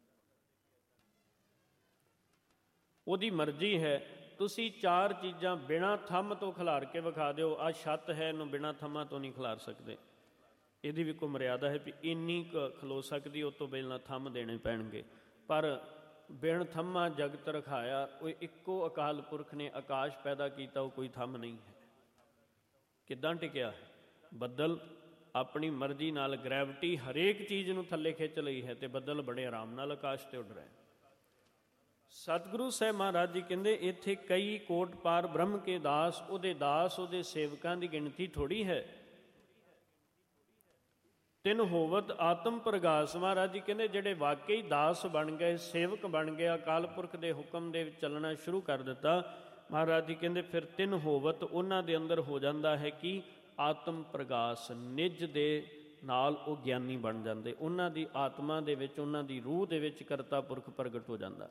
ਉਹਦੀ ਮਰਜ਼ੀ ਹੈ। ਤੁਸੀਂ ਚਾਰ ਚੀਜ਼ਾਂ ਬਿਨਾਂ ਥੰਮ ਤੋਂ ਖਿਲਾਰ ਕੇ ਵਿਖਾ ਦਿਓ। ਆਹ ਛੱਤ ਹੈ, ਇਹਨੂੰ ਬਿਨਾਂ ਥੰਮਾਂ ਤੋਂ ਨਹੀਂ ਖਿਲਾਰ ਸਕਦੇ। ਇਹਦੀ ਵੀ ਕੋਈ ਮਰਿਆਦਾ ਹੈ ਵੀ ਇੰਨੀ ਕੁ ਖਲੋ ਸਕਦੀ, ਉਹ ਤੋਂ ਪਹਿਲਾਂ ਥੰਮ ਦੇਣੇ ਪੈਣਗੇ। ਪਰ ਬਿਨ ਥੰਮਾ ਜਗਤ ਰਖਾਇਆ। ਉਹ ਇੱਕੋ ਅਕਾਲ ਪੁਰਖ ਨੇ ਆਕਾਸ਼ ਪੈਦਾ ਕੀਤਾ, ਉਹ ਕੋਈ ਥੰਮ ਨਹੀਂ ਹੈ। ਕਿੱਦਾਂ ਟਿਕਿਆ ਹੈ? ਬੱਦਲ ਆਪਣੀ ਮਰਜ਼ੀ ਨਾਲ, ਗ੍ਰੈਵਿਟੀ ਹਰੇਕ ਚੀਜ਼ ਨੂੰ ਥੱਲੇ ਖਿੱਚ ਲਈ ਹੈ ਅਤੇ ਬੱਦਲ ਬੜੇ ਆਰਾਮ ਨਾਲ ਆਕਾਸ਼ 'ਤੇ ਉੱਡ ਰਹੇ। ਸਤਿਗੁਰੂ ਸਾਹਿਬ ਮਹਾਰਾਜ ਜੀ ਕਹਿੰਦੇ ਇੱਥੇ ਕਈ ਕੋਟ ਪਾਰ ਬ੍ਰਹਮ ਕੇ ਦਾਸ, ਉਹਦੇ ਦਾਸ ਉਹਦੇ ਸੇਵਕਾਂ ਦੀ ਗਿਣਤੀ ਥੋੜ੍ਹੀ ਹੈ। ਤਿੰਨ ਹੋਵਤ ਆਤਮ ਪ੍ਰਗਾਸ। ਮਹਾਰਾਜ ਜੀ ਕਹਿੰਦੇ ਜਿਹੜੇ ਵਾਕਈ ਦਾਸ ਬਣ ਗਏ, ਸੇਵਕ ਬਣ ਗਏ, ਅਕਾਲ ਪੁਰਖ ਦੇ ਹੁਕਮ ਦੇ ਵਿੱਚ ਚੱਲਣਾ ਸ਼ੁਰੂ ਕਰ ਦਿੱਤਾ, ਮਹਾਰਾਜ ਜੀ ਕਹਿੰਦੇ ਫਿਰ ਤਿੰਨ ਹੋਵਤ ਉਹਨਾਂ ਦੇ ਅੰਦਰ ਹੋ ਜਾਂਦਾ ਹੈ ਕਿ ਆਤਮ ਪ੍ਰਗਾਸ, ਨਿਜ ਦੇ ਨਾਲ ਉਹ ਗਿਆਨੀ ਬਣ ਜਾਂਦੇ। ਉਹਨਾਂ ਦੀ ਆਤਮਾ ਦੇ ਵਿੱਚ, ਉਹਨਾਂ ਦੀ ਰੂਹ ਦੇ ਵਿੱਚ ਕਰਤਾ ਪੁਰਖ ਪ੍ਰਗਟ ਹੋ ਜਾਂਦਾ।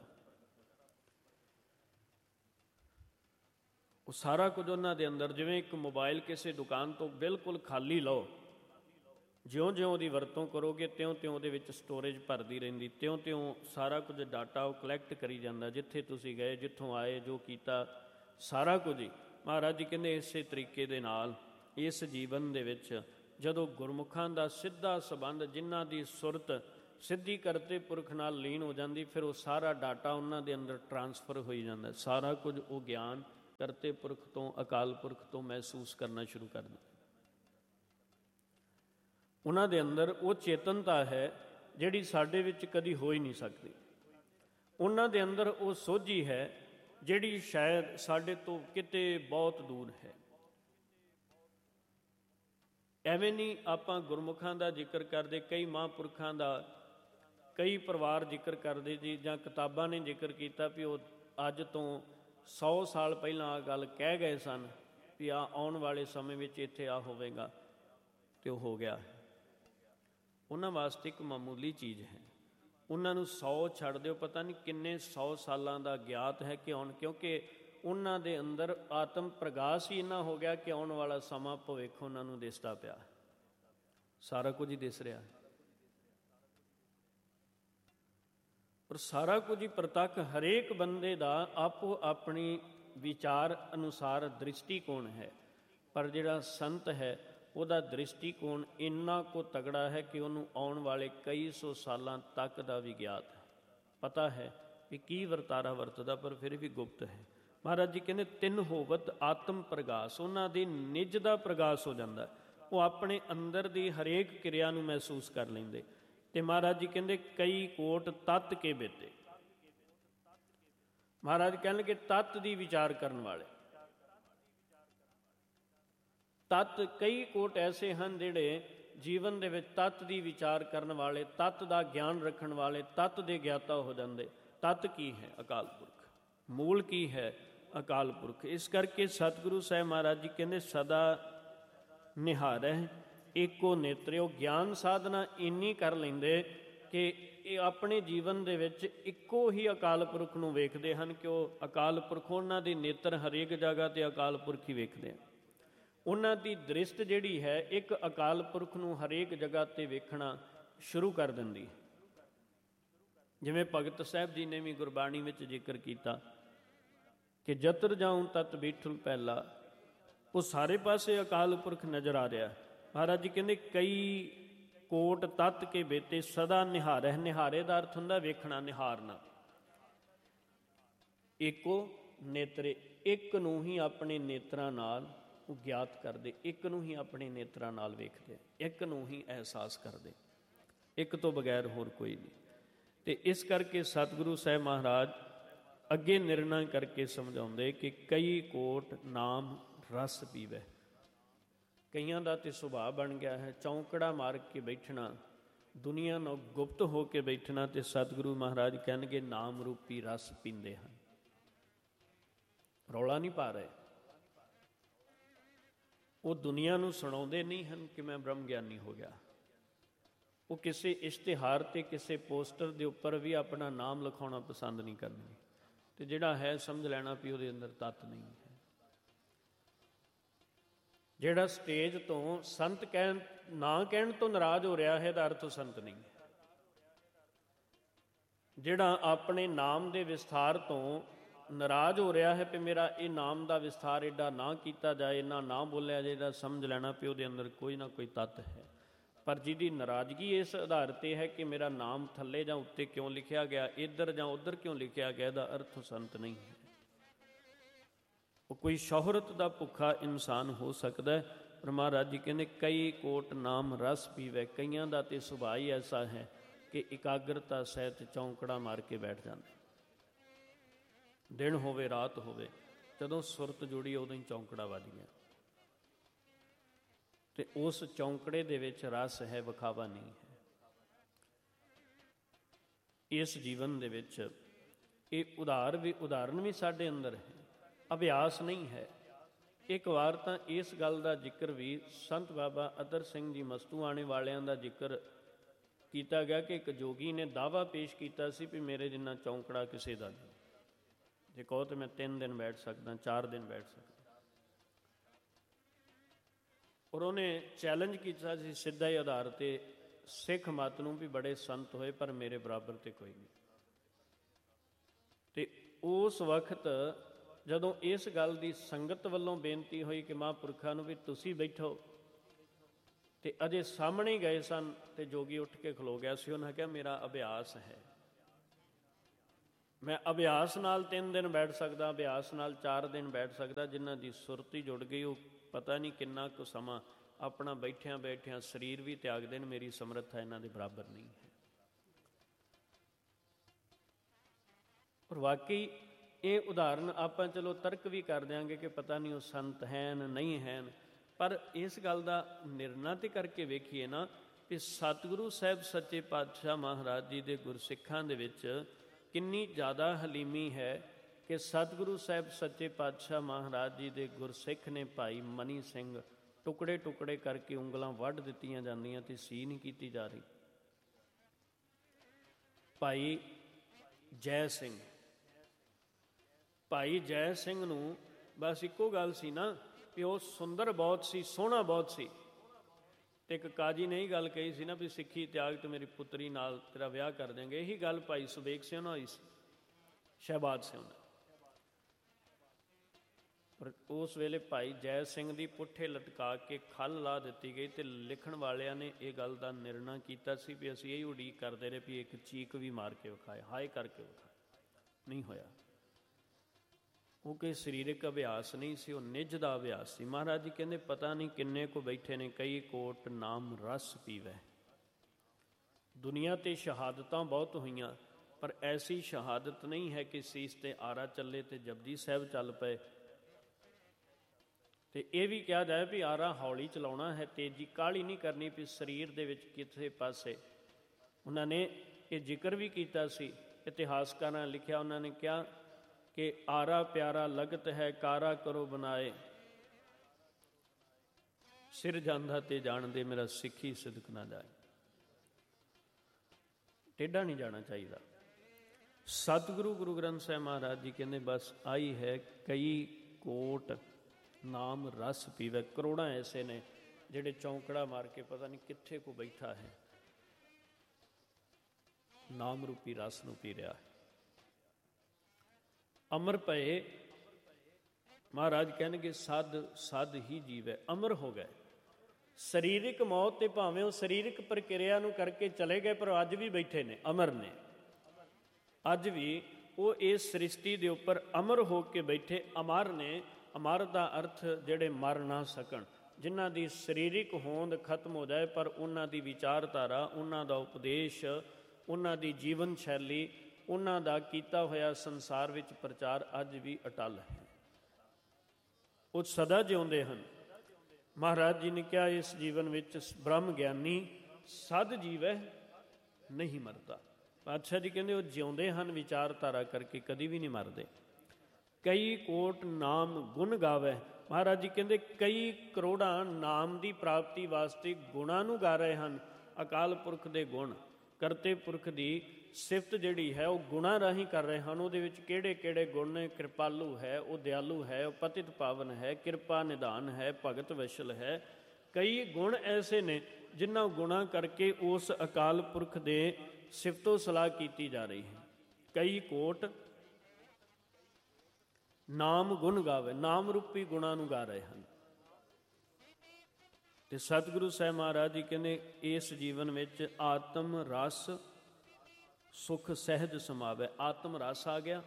ਉਹ ਸਾਰਾ ਕੁਝ ਉਹਨਾਂ ਦੇ ਅੰਦਰ, ਜਿਵੇਂ ਇੱਕ ਮੋਬਾਈਲ ਕਿਸੇ ਦੁਕਾਨ ਤੋਂ ਬਿਲਕੁਲ ਖਾਲੀ ਲਓ, ਜਿਉਂ-ਜਿਉਂ ਉਹਦੀ ਵਰਤੋਂ ਕਰੋਗੇ ਤਿਉਂ-ਤਿਉਂ ਉਹਦੇ ਵਿੱਚ ਸਟੋਰੇਜ ਭਰਦੀ ਰਹਿੰਦੀ, ਤਿਉਂ-ਤਿਉਂ ਸਾਰਾ ਕੁਝ ਡਾਟਾ ਉਹ ਕਲੈਕਟ ਕਰੀ ਜਾਂਦਾ। ਜਿੱਥੇ ਤੁਸੀਂ ਗਏ, ਜਿੱਥੋਂ ਆਏ, ਜੋ ਕੀਤਾ, ਸਾਰਾ ਕੁਝ ਹੀ। ਮਹਾਰਾਜ ਜੀ ਕਹਿੰਦੇ ਇਸੇ ਤਰੀਕੇ ਦੇ ਨਾਲ ਇਸ ਜੀਵਨ ਦੇ ਵਿੱਚ ਜਦੋਂ ਗੁਰਮੁਖਾਂ ਦਾ ਸਿੱਧਾ ਸੰਬੰਧ, ਜਿਨ੍ਹਾਂ ਦੀ ਸੁਰਤ ਸਿੱਧੀ ਕਰਤੇ ਪੁਰਖ ਨਾਲ ਲੀਨ ਹੋ ਜਾਂਦੀ, ਫਿਰ ਉਹ ਸਾਰਾ ਡਾਟਾ ਉਹਨਾਂ ਦੇ ਅੰਦਰ ਟਰਾਂਸਫਰ ਹੋਈ ਜਾਂਦਾ। ਸਾਰਾ ਕੁਝ ਉਹ ਗਿਆਨ ਕਰਤੇ ਪੁਰਖ ਤੋਂ, ਅਕਾਲ ਪੁਰਖ ਤੋਂ ਮਹਿਸੂਸ ਕਰਨਾ ਸ਼ੁਰੂ ਕਰ ਦਿੰਦਾ। ਉਹਨਾਂ ਦੇ ਅੰਦਰ ਉਹ ਚੇਤਨਤਾ ਹੈ ਜਿਹੜੀ ਸਾਡੇ ਵਿੱਚ ਕਦੀ ਹੋ ਹੀ ਨਹੀਂ ਸਕਦੀ। ਉਹਨਾਂ ਦੇ ਅੰਦਰ ਉਹ ਸੋਝੀ ਹੈ ਜਿਹੜੀ ਸ਼ਾਇਦ ਸਾਡੇ ਤੋਂ ਕਿਤੇ ਬਹੁਤ ਦੂਰ ਹੈ। ਐਵੇਂ ਨਹੀਂ ਆਪਾਂ ਗੁਰਮੁਖਾਂ ਦਾ ਜ਼ਿਕਰ ਕਰਦੇ, ਕਈ ਮਹਾਂਪੁਰਖਾਂ ਦਾ, ਕਈ ਪਰਿਵਾਰ ਜ਼ਿਕਰ ਕਰਦੇ ਜੀ, ਜਾਂ ਕਿਤਾਬਾਂ ਨੇ ਜ਼ਿਕਰ ਕੀਤਾ ਵੀ ਉਹ ਅੱਜ ਤੋਂ ਸੌ ਸਾਲ ਪਹਿਲਾਂ ਆ ਗੱਲ ਕਹਿ ਗਏ ਸਨ ਵੀ ਆ ਆਉਣ ਵਾਲੇ ਸਮੇਂ ਵਿੱਚ ਇੱਥੇ ਆ ਹੋਵੇਗਾ, ਅਤੇ ਉਹ ਹੋ ਗਿਆ। ਉਹਨਾਂ ਵਾਸਤੇ ਇੱਕ ਮਾਮੂਲੀ ਚੀਜ਼ ਹੈ। ਉਹਨਾਂ ਨੂੰ ਸੌ ਛੱਡ ਦਿਓ, ਪਤਾ ਨਹੀਂ ਕਿੰਨੇ ਸੌ ਸਾਲਾਂ ਦਾ ਗਿਆਤ ਹੈ ਕਿ ਆਉਣ, ਕਿਉਂਕਿ ਉਹਨਾਂ ਦੇ ਅੰਦਰ ਆਤਮ ਪ੍ਰਗਾਸ ਹੀ ਇੰਨਾ ਹੋ ਗਿਆ ਕਿ ਆਉਣ ਵਾਲਾ ਸਮਾਂ ਭਵਿੱਖ ਉਹਨਾਂ ਨੂੰ ਦਿਸਦਾ ਪਿਆ, ਸਾਰਾ ਕੁਝ ਹੀ ਦਿਸ ਰਿਹਾ। ਪਰ ਸਾਰਾ ਕੁਝ ਹੀ ਪ੍ਰਤੱਖ ਹਰੇਕ ਬੰਦੇ ਦਾ ਆਪੋ ਆਪਣੀ ਵਿਚਾਰ ਅਨੁਸਾਰ ਦ੍ਰਿਸ਼ਟੀਕੋਣ ਹੈ। ਪਰ ਜਿਹੜਾ ਸੰਤ ਹੈ ਉਹਦਾ ਦ੍ਰਿਸ਼ਟੀਕੋਣ ਇੰਨਾ ਕੁ ਤਗੜਾ ਹੈ ਕਿ ਉਹਨੂੰ ਆਉਣ ਵਾਲੇ ਕਈ ਸੌ ਸਾਲਾਂ ਤੱਕ ਦਾ ਵੀ ਗਿਆਤ ਹੈ, ਪਤਾ ਹੈ ਕਿ ਕੀ ਵਰਤਾਰਾ ਵਰਤਦਾ, ਪਰ ਫਿਰ ਵੀ ਗੁਪਤ ਹੈ। ਮਹਾਰਾਜ ਜੀ ਕਹਿੰਦੇ ਤਿੰਨ ਹੋਵਤ ਆਤਮ ਪ੍ਰਗਾਸ, ਉਹਨਾਂ ਦੀ ਨਿੱਜ ਦਾ ਪ੍ਰਗਾਸ ਹੋ ਜਾਂਦਾ, ਉਹ ਆਪਣੇ ਅੰਦਰ ਦੀ ਹਰੇਕ ਕਿਰਿਆ ਨੂੰ ਮਹਿਸੂਸ ਕਰ ਲੈਂਦੇ। ਤੇ ਮਹਾਰਾਜ ਜੀ ਕਹਿੰਦੇ ਕਈ ਕੋਟ ਤੱਤ ਕੇ ਬੇਤੇ। ਮਹਾਰਾਜ ਕਹਿਣਗੇ ਤੱਤ ਦੀ ਵਿਚਾਰ ਕਰਨ ਵਾਲੇ, ਤੱਤ ਕਈ ਕੋਟ ਐਸੇ ਹਨ ਜਿਹੜੇ ਜੀਵਨ ਦੇ ਵਿੱਚ ਤੱਤ ਦੀ ਵਿਚਾਰ ਕਰਨ ਵਾਲੇ, ਤੱਤ ਦਾ ਗਿਆਨ ਰੱਖਣ ਵਾਲੇ, ਤੱਤ ਦੇ ਗਿਆਤਾ ਹੋ ਜਾਂਦੇ। ਤੱਤ ਕੀ ਹੈ? ਅਕਾਲ ਪੁਰਖ। ਮੂਲ ਕੀ ਹੈ? ਅਕਾਲ ਪੁਰਖ। ਇਸ ਕਰਕੇ ਸਤਿਗੁਰੂ ਸਾਹਿਬ ਮਹਾਰਾਜ ਜੀ ਕਹਿੰਦੇ ਸਦਾ ਨਿਹਾਰਹਿ ਏਕੋ ਨੇਤਰਿਓ। ਗਿਆਨ ਸਾਧਨਾ ਇੰਨੀ ਕਰ ਲੈਂਦੇ ਕਿ ਇਹ ਆਪਣੇ ਜੀਵਨ ਦੇ ਵਿੱਚ ਇੱਕੋ ਹੀ ਅਕਾਲ ਪੁਰਖ ਨੂੰ ਵੇਖਦੇ ਹਨ ਕਿ ਉਹ ਅਕਾਲ ਪੁਰਖ, ਉਹਨਾਂ ਦੀ ਨੇਤਰ ਹਰੇਕ ਜਗ੍ਹਾ 'ਤੇ ਅਕਾਲ ਪੁਰਖ ਹੀ ਵੇਖਦੇ ਆ। ਉਹਨਾਂ ਦੀ ਦ੍ਰਿਸ਼ਟ ਜਿਹੜੀ ਹੈ ਇੱਕ ਅਕਾਲ ਪੁਰਖ ਨੂੰ ਹਰੇਕ ਜਗ੍ਹਾ 'ਤੇ ਵੇਖਣਾ ਸ਼ੁਰੂ ਕਰ ਦਿੰਦੀ। ਜਿਵੇਂ ਭਗਤ ਸਾਹਿਬ ਜੀ ਨੇ ਵੀ ਗੁਰਬਾਣੀ ਵਿੱਚ ਜ਼ਿਕਰ ਕੀਤਾ ਕਿ ਜਤਰ ਜਾਉ ਤਤ ਬੈਠੁ ਪਹਿਲਾ, ਉਹ ਸਾਰੇ ਪਾਸੇ ਅਕਾਲ ਪੁਰਖ ਨਜ਼ਰ ਆ ਰਿਹਾ। ਮਹਾਰਾਜ ਜੀ ਕਹਿੰਦੇ ਕਈ ਕੋਟ ਤੱਤ ਕੇ ਬੇਤੇ ਸਦਾ ਨਿਹਾਰਹਿ। ਨਿਹਾਰੇ ਦਾ ਅਰਥ ਹੁੰਦਾ ਵੇਖਣਾ, ਨਿਹਾਰਨਾ। ਏਕੋ ਨੇਤਰੇ, ਇੱਕ ਨੂੰ ਹੀ ਆਪਣੇ ਨੇਤਰਾਂ ਨਾਲ ਉਹ ਗਿਆਤ ਕਰਦੇ, ਇੱਕ ਨੂੰ ਹੀ ਆਪਣੇ ਨੇਤਰਾਂ ਨਾਲ ਵੇਖਦੇ, ਇੱਕ ਨੂੰ ਹੀ ਅਹਿਸਾਸ ਕਰਦੇ, ਇੱਕ ਤੋਂ ਬਗੈਰ ਹੋਰ ਕੋਈ ਨਹੀਂ। ਅਤੇ ਇਸ ਕਰਕੇ ਸਤਿਗੁਰੂ ਸਾਹਿਬ ਮਹਾਰਾਜ ਅੱਗੇ ਨਿਰਣਾ ਕਰਕੇ ਸਮਝਾਉਂਦੇ ਕਿ ਕਈ ਕੋਟ ਨਾਮ ਰਸ ਪੀਵੈ। ਕਈਆਂ ਦਾ ਤਾਂ ਸੁਭਾਅ ਬਣ ਗਿਆ ਹੈ ਚੌਂਕੜਾ ਮਾਰ ਕੇ ਬੈਠਣਾ, ਦੁਨੀਆ ਨਾਲ ਗੁਪਤ ਹੋ ਕੇ ਬੈਠਣਾ, ਅਤੇ ਸਤਿਗੁਰੂ ਮਹਾਰਾਜ ਕਹਿਣਗੇ ਨਾਮ ਰੂਪੀ ਰਸ ਪੀਂਦੇ ਹਨ। ਰੌਲਾ ਨਹੀਂ ਪਾ ਰਹੇ, ਉਹ ਦੁਨੀਆ ਨੂੰ ਸੁਣਾਉਂਦੇ ਨਹੀਂ ਹਨ ਕਿ ਮੈਂ ਬ੍ਰਹਮ ਗਿਆਨੀ ਹੋ ਗਿਆ। ਉਹ ਕਿਸੇ ਇਸ਼ਤਿਹਾਰ 'ਤੇ, ਕਿਸੇ ਪੋਸਟਰ ਦੇ ਉੱਪਰ ਵੀ ਆਪਣਾ ਨਾਮ ਲਿਖਾਉਣਾ ਪਸੰਦ ਨਹੀਂ ਕਰਨਗੇ, ਅਤੇ ਜਿਹੜਾ ਹੈ ਸਮਝ ਲੈਣਾ ਵੀ ਉਹਦੇ ਅੰਦਰ ਤੱਤ ਨਹੀਂ ਹੈ। ਜਿਹੜਾ ਸਟੇਜ ਤੋਂ ਸੰਤ ਕਹਿਣ ਨਾ ਕਹਿਣ ਤੋਂ ਨਾਰਾਜ਼ ਹੋ ਰਿਹਾ ਹੈ, ਇਹਦਾ ਅਰਥ ਸੰਤ ਨਹੀਂ ਹੈ। ਜਿਹੜਾ ਆਪਣੇ ਨਾਮ ਦੇ ਵਿਸਥਾਰ ਤੋਂ ਨਾਰਾਜ਼ ਹੋ ਰਿਹਾ ਹੈ ਕਿ ਮੇਰਾ ਇਹ ਨਾਮ ਦਾ ਵਿਸਥਾਰ ਐਡਾ ਨਾ ਕੀਤਾ ਜਾਏ, ਇੰਨਾ ਨਾ ਬੋਲਿਆ ਜਾਏ, ਇਹਦਾ ਸਮਝ ਲੈਣਾ ਵੀ ਉਹਦੇ ਅੰਦਰ ਕੋਈ ਨਾ ਕੋਈ ਤੱਤ ਹੈ। ਪਰ ਜਿਹਦੀ ਨਾਰਾਜ਼ਗੀ ਇਸ ਆਧਾਰ 'ਤੇ ਹੈ ਕਿ ਮੇਰਾ ਨਾਮ ਥੱਲੇ ਜਾਂ ਉੱਤੇ ਕਿਉਂ ਲਿਖਿਆ ਗਿਆ, ਇੱਧਰ ਜਾਂ ਉੱਧਰ ਕਿਉਂ ਲਿਖਿਆ ਗਿਆ, ਇਹਦਾ ਅਰਥ ਸੰਤ ਨਹੀਂ ਹੈ। ਉਹ ਕੋਈ ਸ਼ੋਹਰਤ ਦਾ ਭੁੱਖਾ ਇਨਸਾਨ ਹੋ ਸਕਦਾ ਹੈ। ਪਰ ਮਹਾਰਾਜ ਜੀ ਕਹਿੰਦੇ ਕਈ ਕੋਟ ਨਾਮ ਰਸ ਪੀਵੇ। ਕਈਆਂ ਦਾ ਤਾਂ ਸੁਭਾਅ ਹੀ ਐਸਾ ਹੈ ਕਿ ਇਕਾਗਰਤਾ ਸਹਿਤ ਚੌਂਕੜਾ ਮਾਰ ਕੇ ਬੈਠ ਜਾਂਦੇ। ਦਿਨ ਹੋਵੇ ਰਾਤ ਹੋਵੇ, ਜਦੋਂ ਸੁਰਤ ਜੁੜੀ ਉਦੋਂ ਹੀ ਚੌਂਕੜਾ ਵੱਜ ਗਿਆ। ਤੇ ਉਸ ਚੌਂਕੜੇ ਦੇ ਵਿੱਚ ਰਸ ਹੈ, ਵਿਖਾਵਾ ਨਹੀਂ ਹੈ। ਇਸ ਜੀਵਨ ਦੇ ਵਿੱਚ ਇਹ ਉਦਾਰ ਵੀ ਉਦਾਹਰਨ ਵੀ ਸਾਡੇ ਅੰਦਰ ਹੈ, ਅਭਿਆਸ ਨਹੀਂ ਹੈ। ਇੱਕ ਵਾਰ ਤਾਂ ਇਸ ਗੱਲ ਦਾ ਜ਼ਿਕਰ ਵੀ ਸੰਤ ਬਾਬਾ ਅਤਰ ਸਿੰਘ ਜੀ ਮਸਤੂਆਣੇ ਵਾਲਿਆਂ ਦਾ ਜ਼ਿਕਰ ਕੀਤਾ ਗਿਆ ਕਿ ਇੱਕ ਜੋਗੀ ਨੇ ਦਾਅਵਾ ਪੇਸ਼ ਕੀਤਾ ਸੀ ਵੀ ਮੇਰੇ ਜਿੰਨਾ ਚੌਂਕੜਾ ਕਿਸੇ ਦਾ ਨਹੀਂ। ਜੇ ਕਹੋ ਤਾਂ ਮੈਂ ਤਿੰਨ ਦਿਨ ਬੈਠ ਸਕਦਾ, ਚਾਰ ਦਿਨ ਬੈਠ ਸਕਦਾ। ਔਰ ਉਹਨੇ ਚੈਲੰਜ ਕੀਤਾ ਸੀ ਸਿੱਧਾ ਹੀ ਆਧਾਰ 'ਤੇ ਸਿੱਖ ਮਤ ਨੂੰ ਵੀ ਬੜੇ ਸੰਤ ਹੋਏ ਪਰ ਮੇਰੇ ਬਰਾਬਰ 'ਤੇ ਕੋਈ ਨਹੀਂ। ਅਤੇ ਉਸ ਵਕਤ ਜਦੋਂ ਇਸ ਗੱਲ ਦੀ ਸੰਗਤ ਵੱਲੋਂ ਬੇਨਤੀ ਹੋਈ ਕਿ ਮਹਾਂਪੁਰਖਾਂ ਨੂੰ ਵੀ ਤੁਸੀਂ ਬੈਠੋ, ਅਤੇ ਅਜੇ ਸਾਹਮਣੇ ਗਏ ਸਨ ਅਤੇ ਜੋਗੀ ਉੱਠ ਕੇ ਖਲੋ ਗਿਆ ਸੀ। ਉਹਨਾਂ ਕਿਹਾ ਮੇਰਾ ਅਭਿਆਸ ਹੈ, ਮੈਂ ਅਭਿਆਸ ਨਾਲ ਤਿੰਨ ਦਿਨ ਬੈਠ ਸਕਦਾ, ਅਭਿਆਸ ਨਾਲ ਚਾਰ ਦਿਨ ਬੈਠ ਸਕਦਾ। ਜਿਨ੍ਹਾਂ ਦੀ ਸੁਰਤੀ ਜੁੜ ਗਈ ਉਹ ਪਤਾ ਨਹੀਂ ਕਿੰਨਾ ਕੁ ਸਮਾਂ ਆਪਣਾ ਬੈਠਿਆਂ ਬੈਠਿਆਂ ਸਰੀਰ ਵੀ ਤਿਆਗ ਦੇਣ, ਮੇਰੀ ਸਮਰੱਥਾ ਇਹਨਾਂ ਦੇ ਬਰਾਬਰ ਨਹੀਂ ਹੈ। ਪਰ ਵਾਕਈ ਇਹ ਉਦਾਹਰਨ ਆਪਾਂ ਚਲੋ ਤਰਕ ਵੀ ਕਰ ਦਿਆਂਗੇ ਕਿ ਪਤਾ ਨਹੀਂ ਉਹ ਸੰਤ ਹਨ ਨਹੀਂ ਹਨ, ਪਰ ਇਸ ਗੱਲ ਦਾ ਨਿਰਣਾ ਤੇ ਕਰਕੇ ਵੇਖੀਏ ਨਾ ਕਿ ਸਤਿਗੁਰੂ ਸਾਹਿਬ ਸੱਚੇ ਪਾਤਸ਼ਾਹ ਮਹਾਰਾਜ ਜੀ ਦੇ ਗੁਰਸਿੱਖਾਂ ਦੇ ਵਿੱਚ ਕਿੰਨੀ ਜ਼ਿਆਦਾ ਹਲੀਮੀ ਹੈ ਕਿ ਸਤਿਗੁਰੂ ਸਾਹਿਬ ਸੱਚੇ ਪਾਤਸ਼ਾਹ ਮਹਾਰਾਜ ਜੀ ਦੇ ਗੁਰਸਿੱਖ ਨੇ ਭਾਈ ਮਨੀ ਸਿੰਘ ਟੁਕੜੇ ਟੁਕੜੇ ਕਰਕੇ ਉਂਗਲਾਂ ਵੱਢ ਦਿੱਤੀਆਂ ਜਾਂਦੀਆਂ ਤੇ ਸੀ ਨਹੀਂ ਕੀਤੀ ਜਾ ਰਹੀ। ਭਾਈ ਜੈ ਸਿੰਘ ਭਾਈ ਜੈ ਸਿੰਘ ਨੂੰ ਬਸ ਇੱਕੋ ਗੱਲ ਸੀ ਨਾ ਵੀ ਉਹ ਸੁੰਦਰ ਬਹੁਤ ਸੀ, ਸੋਹਣਾ ਬਹੁਤ ਸੀ। ਅਤੇ ਇੱਕ ਕਾਜੀ ਨੇ ਇਹ ਗੱਲ ਕਹੀ ਸੀ ਨਾ ਵੀ ਸਿੱਖੀ ਤਿਆਗ ਤੇ ਮੇਰੀ ਪੁੱਤਰੀ ਨਾਲ ਤੇਰਾ ਵਿਆਹ ਕਰ ਦਿਆਂਗੇ। ਇਹੀ ਗੱਲ ਭਾਈ ਸੁਬੇਗ ਸਿੰਘ ਨਾਲ ਹੋਈ ਸੀ, ਸ਼ਹਿਬਾਜ਼ ਸਿੰਘ ਨਾਲ। ਪਰ ਉਸ ਵੇਲੇ ਭਾਈ ਜੈ ਸਿੰਘ ਦੀ ਪੁੱਠੇ ਲਟਕਾ ਕੇ ਖੱਲ ਲਾ ਦਿੱਤੀ ਗਈ ਅਤੇ ਲਿਖਣ ਵਾਲਿਆਂ ਨੇ ਇਹ ਗੱਲ ਦਾ ਨਿਰਣਾ ਕੀਤਾ ਸੀ ਵੀ ਅਸੀਂ ਇਹੀ ਉਡੀਕ ਕਰਦੇ ਰਹੇ ਵੀ ਇੱਕ ਚੀਕ ਵੀ ਮਾਰ ਕੇ ਵਿਖਾਏ, ਹਾਏ ਕਰਕੇ ਵਿਖਾਏ। ਨਹੀਂ ਹੋਇਆ। ਉਹ ਕੋਈ ਸਰੀਰਕ ਅਭਿਆਸ ਨਹੀਂ ਸੀ, ਉਹ ਨਿੱਜ ਦਾ ਅਭਿਆਸ ਸੀ। ਮਹਾਰਾਜ ਜੀ ਕਹਿੰਦੇ ਪਤਾ ਨਹੀਂ ਕਿੰਨੇ ਕੁ ਬੈਠੇ ਨੇ, ਕਈ ਕੋਟ ਨਾਮ ਰਸ ਪੀਵੈ। ਦੁਨੀਆ 'ਤੇ ਸ਼ਹਾਦਤਾਂ ਬਹੁਤ ਹੋਈਆਂ, ਪਰ ਐਸੀ ਸ਼ਹਾਦਤ ਨਹੀਂ ਹੈ ਕਿ ਸੀਸ 'ਤੇ ਆਰਾ ਚੱਲੇ ਅਤੇ ਜਪਜੀ ਸਾਹਿਬ ਚੱਲ ਪਏ। ਅਤੇ ਇਹ ਵੀ ਕਿਹਾ ਜਾਏ ਵੀ ਆਰਾ ਹੌਲੀ ਚਲਾਉਣਾ ਹੈ, ਤੇਜ਼ੀ ਕਾਹਲੀ ਨਹੀਂ ਕਰਨੀ ਵੀ ਸਰੀਰ ਦੇ ਵਿੱਚ ਕਿਸੇ ਪਾਸੇ। ਉਹਨਾਂ ਨੇ ਇਹ ਜ਼ਿਕਰ ਵੀ ਕੀਤਾ ਸੀ, ਇਤਿਹਾਸਕਾਰਾਂ ਨੇ ਲਿਖਿਆ, ਉਹਨਾਂ ਨੇ ਕਿਹਾ ਕਿ ਆਰਾ ਪਿਆਰਾ ਲਗਤ ਹੈ ਕਾਰਾ ਕਰੋ ਬਣਾਏ, ਸਿਰ ਜਾਂਦਾ ਤੇ ਜਾਣਦੇ ਮੇਰਾ ਸਿੱਖੀ ਸਿਦਕ ਨਾ ਜਾਏ। ਟੇਢਾ ਨਹੀਂ ਜਾਣਾ ਚਾਹੀਦਾ। ਸਤਿਗੁਰੂ ਗੁਰੂ ਗ੍ਰੰਥ ਸਾਹਿਬ ਮਹਾਰਾਜ ਜੀ ਕਹਿੰਦੇ ਬਸ ਆਈ ਹੈ ਕਈ ਕੋਟ ਨਾਮ ਰਸ ਪੀਵੇ। ਕਰੋੜਾਂ ਐਸੇ ਨੇ ਜਿਹੜੇ ਚੌਂਕੜਾ ਮਾਰ ਕੇ ਪਤਾ ਨਹੀਂ ਕਿੱਥੇ ਕੋ ਬੈਠਾ ਹੈ, ਨਾਮ ਰੂਪੀ ਰਸ ਨੂੰ ਪੀ ਰਿਹਾ ਹੈ। ਅਮਰ ਪਏ ਮਹਾਰਾਜ ਕਹਿਣਗੇ ਸਦ ਸਦ ਹੀ ਜੀਵੈ, ਅਮਰ ਹੋ ਗਏ। ਸਰੀਰਕ ਮੌਤ ਤੇ ਭਾਵੇਂ ਉਹ ਸਰੀਰਕ ਪ੍ਰਕਿਰਿਆ ਨੂੰ ਕਰਕੇ ਚਲੇ ਗਏ, ਪਰ ਅੱਜ ਵੀ ਬੈਠੇ ਨੇ, ਅਮਰ ਨੇ। ਅੱਜ ਵੀ ਉਹ ਇਸ ਸ੍ਰਿਸ਼ਟੀ ਦੇ ਉੱਪਰ ਅਮਰ ਹੋ ਕੇ ਬੈਠੇ, ਅਮਰ ਨੇ। ਅਮਰ ਦਾ ਅਰਥ ਜਿਹੜੇ ਮਰ ਨਾ ਸਕਣ, ਜਿਨ੍ਹਾਂ ਦੀ ਸਰੀਰਕ ਹੋਂਦ ਖਤਮ ਹੋ ਜਾਏ ਪਰ ਉਹਨਾਂ ਦੀ ਵਿਚਾਰਧਾਰਾ, ਉਹਨਾਂ ਦਾ ਉਪਦੇਸ਼, ਉਹਨਾਂ ਦੀ ਜੀਵਨ ਸ਼ੈਲੀ, ਉਹਨਾਂ ਦਾ ਕੀਤਾ ਹੋਇਆ ਸੰਸਾਰ ਵਿੱਚ ਪ੍ਰਚਾਰ ਅੱਜ ਵੀ ਅਟੱਲ ਹੈ। ਉਹ ਸਦਾ ਜਿਉਂਦੇ ਹਨ। ਮਹਾਰਾਜ ਜੀ ਨੇ ਕਿਹਾ ਇਸ ਜੀਵਨ ਵਿੱਚ ਬ੍ਰਹਮ ਗਿਆਨੀ ਸਦ ਜੀਵੈ ਨਹੀਂ ਮਰਦਾ। ਪਾਤਸ਼ਾਹ ਜੀ ਕਹਿੰਦੇ ਉਹ ਜਿਉਂਦੇ ਹਨ ਵਿਚਾਰਧਾਰਾ ਕਰਕੇ, ਕਦੀ ਵੀ ਨਹੀਂ ਮਰਦੇ। ਕਈ ਕੋਟ ਨਾਮ ਗੁਣ ਗਾਵੇ। ਮਹਾਰਾਜ ਜੀ ਕਹਿੰਦੇ ਕਈ ਕਰੋੜਾਂ ਨਾਮ ਦੀ ਪ੍ਰਾਪਤੀ ਵਾਸਤੇ ਗੁਣਾਂ ਨੂੰ ਗਾ ਰਹੇ ਹਨ। ਅਕਾਲ ਪੁਰਖ ਦੇ ਗੁਣ, ਕਰਤੇ ਪੁਰਖ ਦੀ ਸਿਫਤ ਜਿਹੜੀ ਹੈ ਉਹ ਗੁਣਾਂ ਰਾਹੀਂ ਕਰ ਰਹੇ ਹਨ। ਉਹਦੇ ਵਿੱਚ ਕਿਹੜੇ ਕਿਹੜੇ ਗੁਣ ਨੇ? ਕਿਰਪਾਲੂ ਹੈ, ਉਹ ਦਿਆਲੂ ਹੈ, ਉਹ ਪਤਿਤ ਪਾਵਨ ਹੈ, ਕਿਰਪਾ ਨਿਧਾਨ ਹੈ, ਭਗਤ ਵਸ਼ਲ ਹੈ। ਕਈ ਗੁਣ ਐਸੇ ਨੇ ਜਿਨ੍ਹਾਂ ਗੁਣਾਂ ਕਰਕੇ ਉਸ ਅਕਾਲ ਪੁਰਖ ਦੇ ਸਿਫਤੋ ਸਲਾਹ ਕੀਤੀ ਜਾ ਰਹੀ ਹੈ। ਕਈ ਕੋਟ ਨਾਮ ਗੁਣ ਗਾਵੇ, ਨਾਮ ਰੂਪੀ ਗੁਣਾਂ ਨੂੰ ਗਾ ਰਹੇ ਹਨ। ਤੇ ਸਤਿਗੁਰੂ ਸਾਹਿਬ ਮਹਾਰਾਜ ਜੀ ਕਹਿੰਦੇ ਇਸ ਜੀਵਨ ਵਿੱਚ ਆਤਮ ਰਸ ਸੁਖ ਸਹਿਜ ਸਮਾਵੈ। ਆਤਮ ਰਸ ਆ ਗਿਆ,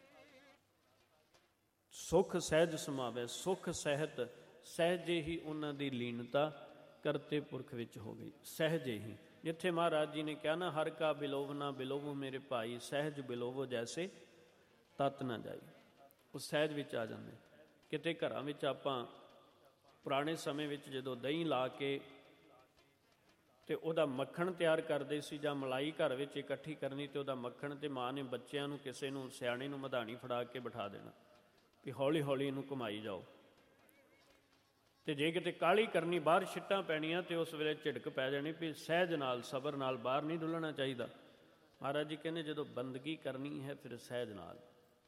ਸੁਖ ਸਹਿਜ ਸਮਾਵੈ। ਸੁਖ ਸਹਿਤ ਸਹਿਜੇ ਹੀ ਉਹਨਾਂ ਦੀ ਲੀਨਤਾ ਕਰਤੇ ਪੁਰਖ ਵਿੱਚ ਹੋ ਗਈ, ਸਹਿਜੇ ਹੀ। ਜਿੱਥੇ ਮਹਾਰਾਜ ਜੀ ਨੇ ਕਿਹਾ ਨਾ, ਹਰ ਕਾ ਬਿਲੋਵ ਨਾ ਬਿਲੋਵੋ ਮੇਰੇ ਭਾਈ, ਸਹਿਜ ਬਿਲੋਵੋ ਜੈਸੇ ਤਤ ਨਾ ਜਾਈ, ਉਹ ਸਹਿਜ ਵਿੱਚ ਆ ਜਾਂਦੇ। ਕਿਤੇ ਘਰਾਂ ਵਿੱਚ ਆਪਾਂ ਪੁਰਾਣੇ ਸਮੇਂ ਵਿੱਚ ਜਦੋਂ ਦਹੀਂ ਲਾ ਕੇ ਤੇ ਉਹਦਾ ਮੱਖਣ ਤਿਆਰ ਕਰਦੇ ਸੀ, ਜਾਂ ਮਲਾਈ ਘਰ ਵਿੱਚ ਇਕੱਠੀ ਕਰਨੀ, ਤੇ ਉਹਦਾ ਮੱਖਣ ਤੇ ਮਾਂ ਨੇ ਬੱਚਿਆਂ ਨੂੰ, ਕਿਸੇ ਨੂੰ ਸਿਆਣੇ ਨੂੰ ਮਧਾਣੀ ਫੜਾ ਕੇ ਬਿਠਾ ਦੇਣਾ ਵੀ ਹੌਲੀ ਹੌਲੀ ਇਹਨੂੰ ਘੁਮਾਈ ਜਾਓ। ਤੇ ਜੇ ਕਿਤੇ ਕਾਹਲੀ ਕਰਨੀ, ਬਾਹਰ ਛਿੱਟਾਂ ਪੈਣੀਆਂ, ਤੇ ਉਸ ਵੇਲੇ ਝਿੜਕ ਪੈ ਜਾਣੀ ਵੀ ਸਹਿਜ ਨਾਲ, ਸਬਰ ਨਾਲ, ਬਾਹਰ ਨਹੀਂ ਡੁੱਲਣਾ ਚਾਹੀਦਾ। ਮਹਾਰਾਜ ਜੀ ਕਹਿੰਦੇ ਜਦੋਂ ਬੰਦਗੀ ਕਰਨੀ ਹੈ ਫਿਰ ਸਹਿਜ ਨਾਲ,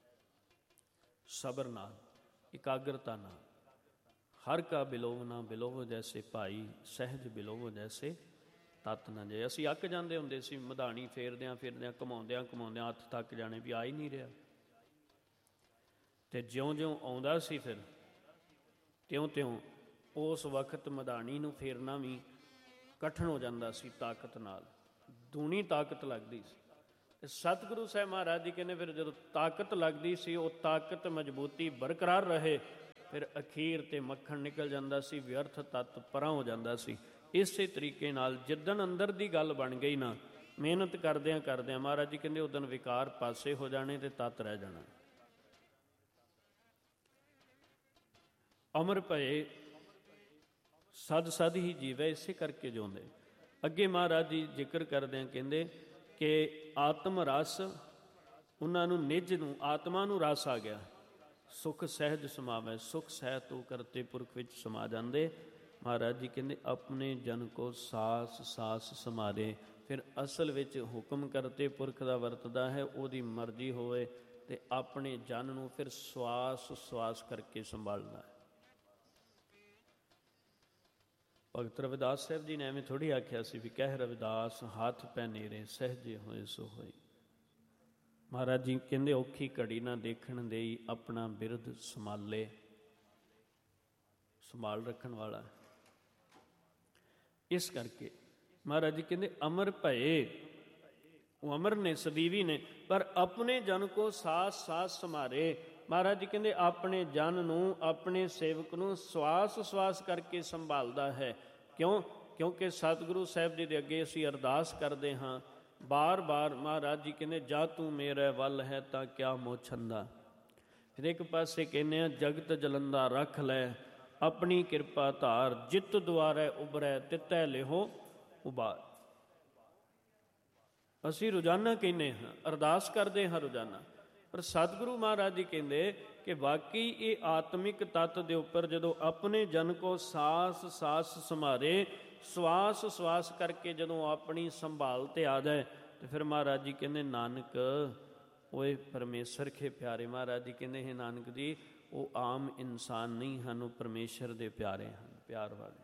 ਸਬਰ ਨਾਲ, ਇਕਾਗਰਤਾ ਨਾਲ। ਹਰ ਕਾ ਬਿਲੋਵ ਨਾ ਬਿਲੋਵੋ ਜੈਸੇ ਭਾਈ, ਸਹਿਜ ਬਿਲੋਵੋ ਜੈਸੇ ਤਤ ਨਾ ਜਾਏ। ਅਸੀਂ ਅੱਕ ਜਾਂਦੇ ਹੁੰਦੇ ਸੀ, ਮਧਾਣੀ ਫੇਰਦਿਆਂ ਫੇਰਦਿਆਂ, ਘੁਮਾਉਂਦਿਆਂ ਘੁਮਾਉਂਦਿਆਂ ਹੱਥ ਥੱਕ ਜਾਣੇ ਵੀ ਆ ਹੀ ਨਹੀਂ ਰਿਹਾ। ਤੇ ਜਿਉਂ ਜਿਉਂ ਆਉਂਦਾ ਸੀ ਫਿਰ ਤਿਉਂ ਤਿਉਂ ਉਸ ਵਕਤ ਮਧਾਣੀ ਨੂੰ ਫੇਰਨਾ ਵੀ ਕਠਿਨ ਹੋ ਜਾਂਦਾ ਸੀ, ਤਾਕਤ ਨਾਲ, ਦੂਣੀ ਤਾਕਤ ਲੱਗਦੀ ਸੀ। ਤੇ ਸਤਿਗੁਰੂ ਸਾਹਿਬ ਮਹਾਰਾਜ ਜੀ ਕਹਿੰਦੇ ਫਿਰ ਜਦੋਂ ਤਾਕਤ ਲੱਗਦੀ ਸੀ, ਉਹ ਤਾਕਤ ਮਜ਼ਬੂਤੀ ਬਰਕਰਾਰ ਰਹੇ, ਫਿਰ ਅਖੀਰ ਤੇ ਮੱਖਣ ਨਿਕਲ ਜਾਂਦਾ ਸੀ, ਵਿਅਰਥ ਤੱਤ ਪਰਾਂ ਹੋ ਜਾਂਦਾ ਸੀ। ਇਸੇ ਤਰੀਕੇ ਨਾਲ ਜਿੱਦਣ ਅੰਦਰ ਦੀ ਗੱਲ ਬਣ ਗਈ ਨਾ, ਮਿਹਨਤ ਕਰਦਿਆਂ ਕਰਦਿਆਂ ਮਹਾਰਾਜ ਜੀ ਕਹਿੰਦੇ ਉਦਣ ਵਿਕਾਰ ਪਾਸੇ ਹੋ ਜਾਣੇ ਤੇ ਤੱਤ ਰਹਿ ਜਾਣਾ। ਅਮਰ ਭਏ ਸਦ ਸਦ ਹੀ ਜੀਵੈ, ਇਸੇ ਕਰਕੇ ਜਿਉਂਦੇ। ਅੱਗੇ ਮਹਾਰਾਜ ਜੀ ਜ਼ਿਕਰ ਕਰਦਿਆਂ ਕਹਿੰਦੇ ਕਿ ਆਤਮ ਰਸ, ਉਹਨਾਂ ਨੂੰ ਨਿੱਜ ਨੂੰ, ਆਤਮਾ ਨੂੰ ਰਸ ਆ ਗਿਆ, ਸੁਖ ਸਹਿਜ ਸਮਾਵੈ। ਸੁਖ ਸਹਿਤ ਉਹ ਕਰਤੇ ਪੁਰਖ ਵਿੱਚ ਸਮਾ ਜਾਂਦੇ। ਮਹਾਰਾਜ ਜੀ ਕਹਿੰਦੇ ਆਪਣੇ ਜਨ ਕੋ ਸਾਸ ਸਾਸ ਸਮਾਰੇ। ਫਿਰ ਅਸਲ ਵਿੱਚ ਹੁਕਮ ਕਰਤੇ ਪੁਰਖ ਦਾ ਵਰਤਦਾ ਹੈ, ਉਹਦੀ ਮਰਜ਼ੀ ਹੋਵੇ ਤੇ ਆਪਣੇ ਜਨ ਨੂੰ ਫਿਰ ਸਵਾਸ ਸਵਾਸ ਕਰਕੇ ਸੰਭਾਲਦਾ ਹੈ। ਭਗਤ ਰਵਿਦਾਸ ਸਾਹਿਬ ਜੀ ਨੇ ਐਵੇਂ ਥੋੜ੍ਹੀ ਆਖਿਆ ਸੀ ਵੀ ਕਹਿ ਰਵਿਦਾਸ ਹੱਥ ਪੈ ਨੇਰੇ, ਸਹਿਜੇ ਹੋਏ ਸੋ ਹੋਈ। ਮਹਾਰਾਜ ਜੀ ਕਹਿੰਦੇ ਔਖੀ ਘੜੀ ਨਾ ਦੇਖਣ ਦੇਈ, ਆਪਣਾ ਬਿਰਧ ਸੰਭਾਲੇ। ਸੰਭਾਲ ਰੱਖਣ ਵਾਲਾ। ਇਸ ਕਰਕੇ ਮਹਾਰਾਜ ਜੀ ਕਹਿੰਦੇ ਅਮਰ ਭਏ, ਉਹ ਅਮਰ ਨੇ, ਸਦੀਵੀ ਨੇ, ਪਰ ਆਪਣੇ ਜਨ ਕੋ ਸਾਸ ਸਾਸ ਸੰਭਾਰੇ। ਮਹਾਰਾਜ ਜੀ ਕਹਿੰਦੇ ਆਪਣੇ ਜਨ ਨੂੰ, ਆਪਣੇ ਸੇਵਕ ਨੂੰ ਸਵਾਸ ਸਵਾਸ ਕਰਕੇ ਸੰਭਾਲਦਾ ਹੈ। ਕਿਉਂ? ਕਿਉਂਕਿ ਸਤਿਗੁਰੂ ਸਾਹਿਬ ਜੀ ਦੇ ਅੱਗੇ ਅਸੀਂ ਅਰਦਾਸ ਕਰਦੇ ਹਾਂ ਬਾਰ ਬਾਰ। ਮਹਾਰਾਜ ਜੀ ਕਹਿੰਦੇ ਜਾ ਤੂੰ ਮੇਰੇ ਵੱਲ ਹੈ ਤਾਂ ਕਿਆ ਮੋਛੰਦਾ। ਫਿਰ ਇੱਕ ਪਾਸੇ ਕਹਿੰਦੇ ਆ ਜਗਤ ਜਲੰਦਾ ਰੱਖ ਲੈ, ਆਪਣੀ ਕਿਰਪਾ ਧਾਰ, ਜਿੱਤ ਦੁਆਰੈ ਉਭਰੈ ਤਿਤੈ ਲਿਹੋ ਉਬਾਰ। ਅਸੀਂ ਰੋਜ਼ਾਨਾ ਕਹਿੰਦੇ ਹਾਂ, ਅਰਦਾਸ ਕਰਦੇ ਹਾਂ ਰੋਜ਼ਾਨਾ, ਪਰ ਸਤਿਗੁਰੂ ਮਹਾਰਾਜ ਜੀ ਕਹਿੰਦੇ ਕਿ ਵਾਕਈ ਇਹ ਆਤਮਿਕ ਤੱਤ ਦੇ ਉੱਪਰ ਜਦੋਂ ਆਪਣੇ ਜਨ ਕੋ ਸਾਸ ਸਾਸ ਸੰਭਾਰੇ, ਸਵਾਸ ਸਵਾਸ ਕਰਕੇ ਜਦੋਂ ਆਪਣੀ ਸੰਭਾਲ ਤੇ ਆ ਜਾਏ, ਤੇ ਫਿਰ ਮਹਾਰਾਜ ਜੀ ਕਹਿੰਦੇ ਨਾਨਕ ਓਏ ਪਰਮੇਸ਼ਰ ਕੇ ਪਿਆਰੇ। ਮਹਾਰਾਜ ਜੀ ਕਹਿੰਦੇ ਹੈ ਨਾਨਕ ਜੀ ਉਹ ਆਮ ਇਨਸਾਨ ਨਹੀਂ ਹਨ, ਉਹ ਪਰਮੇਸ਼ਰ ਦੇ ਪਿਆਰੇ ਹਨ, ਪਿਆਰ ਵਾਲੇ।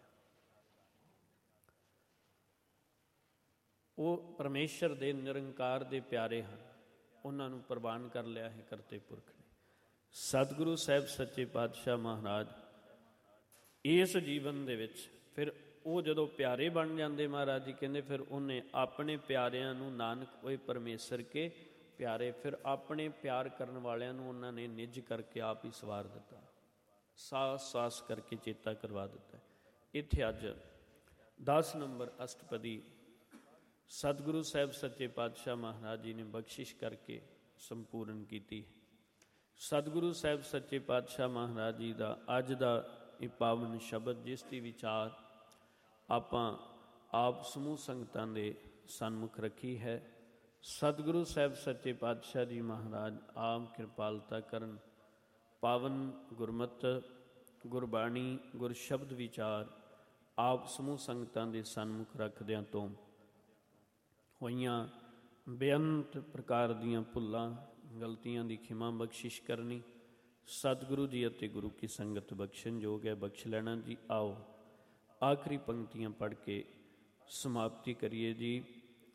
ਉਹ ਪਰਮੇਸ਼ਰ ਦੇ ਨਿਰੰਕਾਰ ਦੇ ਪਿਆਰੇ ਹਨ, ਉਹਨਾਂ ਨੂੰ ਪ੍ਰਵਾਨ ਕਰ ਲਿਆ ਹੈ ਕਰਤੇ ਪੁਰਖ ਨੇ। ਸਤਿਗੁਰੂ ਸਾਹਿਬ ਸੱਚੇ ਪਾਤਸ਼ਾਹ ਮਹਾਰਾਜ ਇਸ ਜੀਵਨ ਦੇ ਵਿੱਚ ਫਿਰ ਉਹ ਜਦੋਂ ਪਿਆਰੇ ਬਣ ਜਾਂਦੇ, ਮਹਾਰਾਜ ਜੀ ਕਹਿੰਦੇ ਫਿਰ ਉਹਨੇ ਆਪਣੇ ਪਿਆਰਿਆਂ ਨੂੰ, ਨਾਨਕ ਓਏ ਪਰਮੇਸ਼ਰ ਕੇ ਪਿਆਰੇ, ਫਿਰ ਆਪਣੇ ਪਿਆਰ ਕਰਨ ਵਾਲਿਆਂ ਨੂੰ ਉਹਨਾਂ ਨੇ ਨਿੱਜ ਕਰਕੇ ਆਪ ਹੀ ਸਵਾਰ ਦਿੱਤਾ, ਸਾਸ ਸਾਸ ਕਰਕੇ ਚੇਤਾ ਕਰਵਾ ਦਿੱਤਾ। ਇੱਥੇ ਅੱਜ ਦਸ ਨੰਬਰ ਅਸ਼ਟਪਦੀ ਸਤਿਗੁਰੂ ਸਾਹਿਬ ਸੱਚੇ ਪਾਤਸ਼ਾਹ ਮਹਾਰਾਜ ਜੀ ਨੇ ਬਖਸ਼ਿਸ਼ ਕਰਕੇ ਸੰਪੂਰਨ ਕੀਤੀ। ਸਤਿਗੁਰੂ ਸਾਹਿਬ ਸੱਚੇ ਪਾਤਸ਼ਾਹ ਮਹਾਰਾਜ ਜੀ ਦਾ ਅੱਜ ਦਾ ਇਹ ਪਾਵਨ ਸ਼ਬਦ, ਜਿਸ ਦੀ ਵਿਚਾਰ ਆਪਾਂ ਆਪ ਸਮੂਹ ਸੰਗਤਾਂ ਦੇ ਸਨਮੁਖ ਰੱਖੀ ਹੈ। ਸਤਿਗੁਰੂ ਸਾਹਿਬ ਸੱਚੇ ਪਾਤਸ਼ਾਹ ਜੀ ਮਹਾਰਾਜ ਆਪ ਕਿਰਪਾਲਤਾ ਕਰਨ, ਪਾਵਨ ਗੁਰਮਤ ਗੁਰਬਾਣੀ ਗੁਰ ਸ਼ਬਦ ਵਿਚਾਰ ਆਪ ਸਮੂਹ ਸੰਗਤਾਂ ਦੇ ਸਨਮੁਖ ਰੱਖਦਿਆਂ ਤੋਂ ਹੋਈਆਂ ਬੇਅੰਤ ਪ੍ਰਕਾਰ ਦੀਆਂ ਭੁੱਲਾਂ ਗਲਤੀਆਂ ਦੀ ਖਿਮਾ ਬਖਸ਼ਿਸ਼ ਕਰਨੀ। ਸਤਿਗੁਰੂ ਜੀ ਅਤੇ ਗੁਰੂ ਕੀ ਸੰਗਤ ਬਖਸ਼ਣ ਯੋਗ ਹੈ, ਬਖਸ਼ ਲੈਣਾ ਜੀ। ਆਓ ਆਖਰੀ ਪੰਕਤੀਆਂ ਪੜ੍ਹ ਕੇ ਸਮਾਪਤੀ ਕਰੀਏ ਜੀ।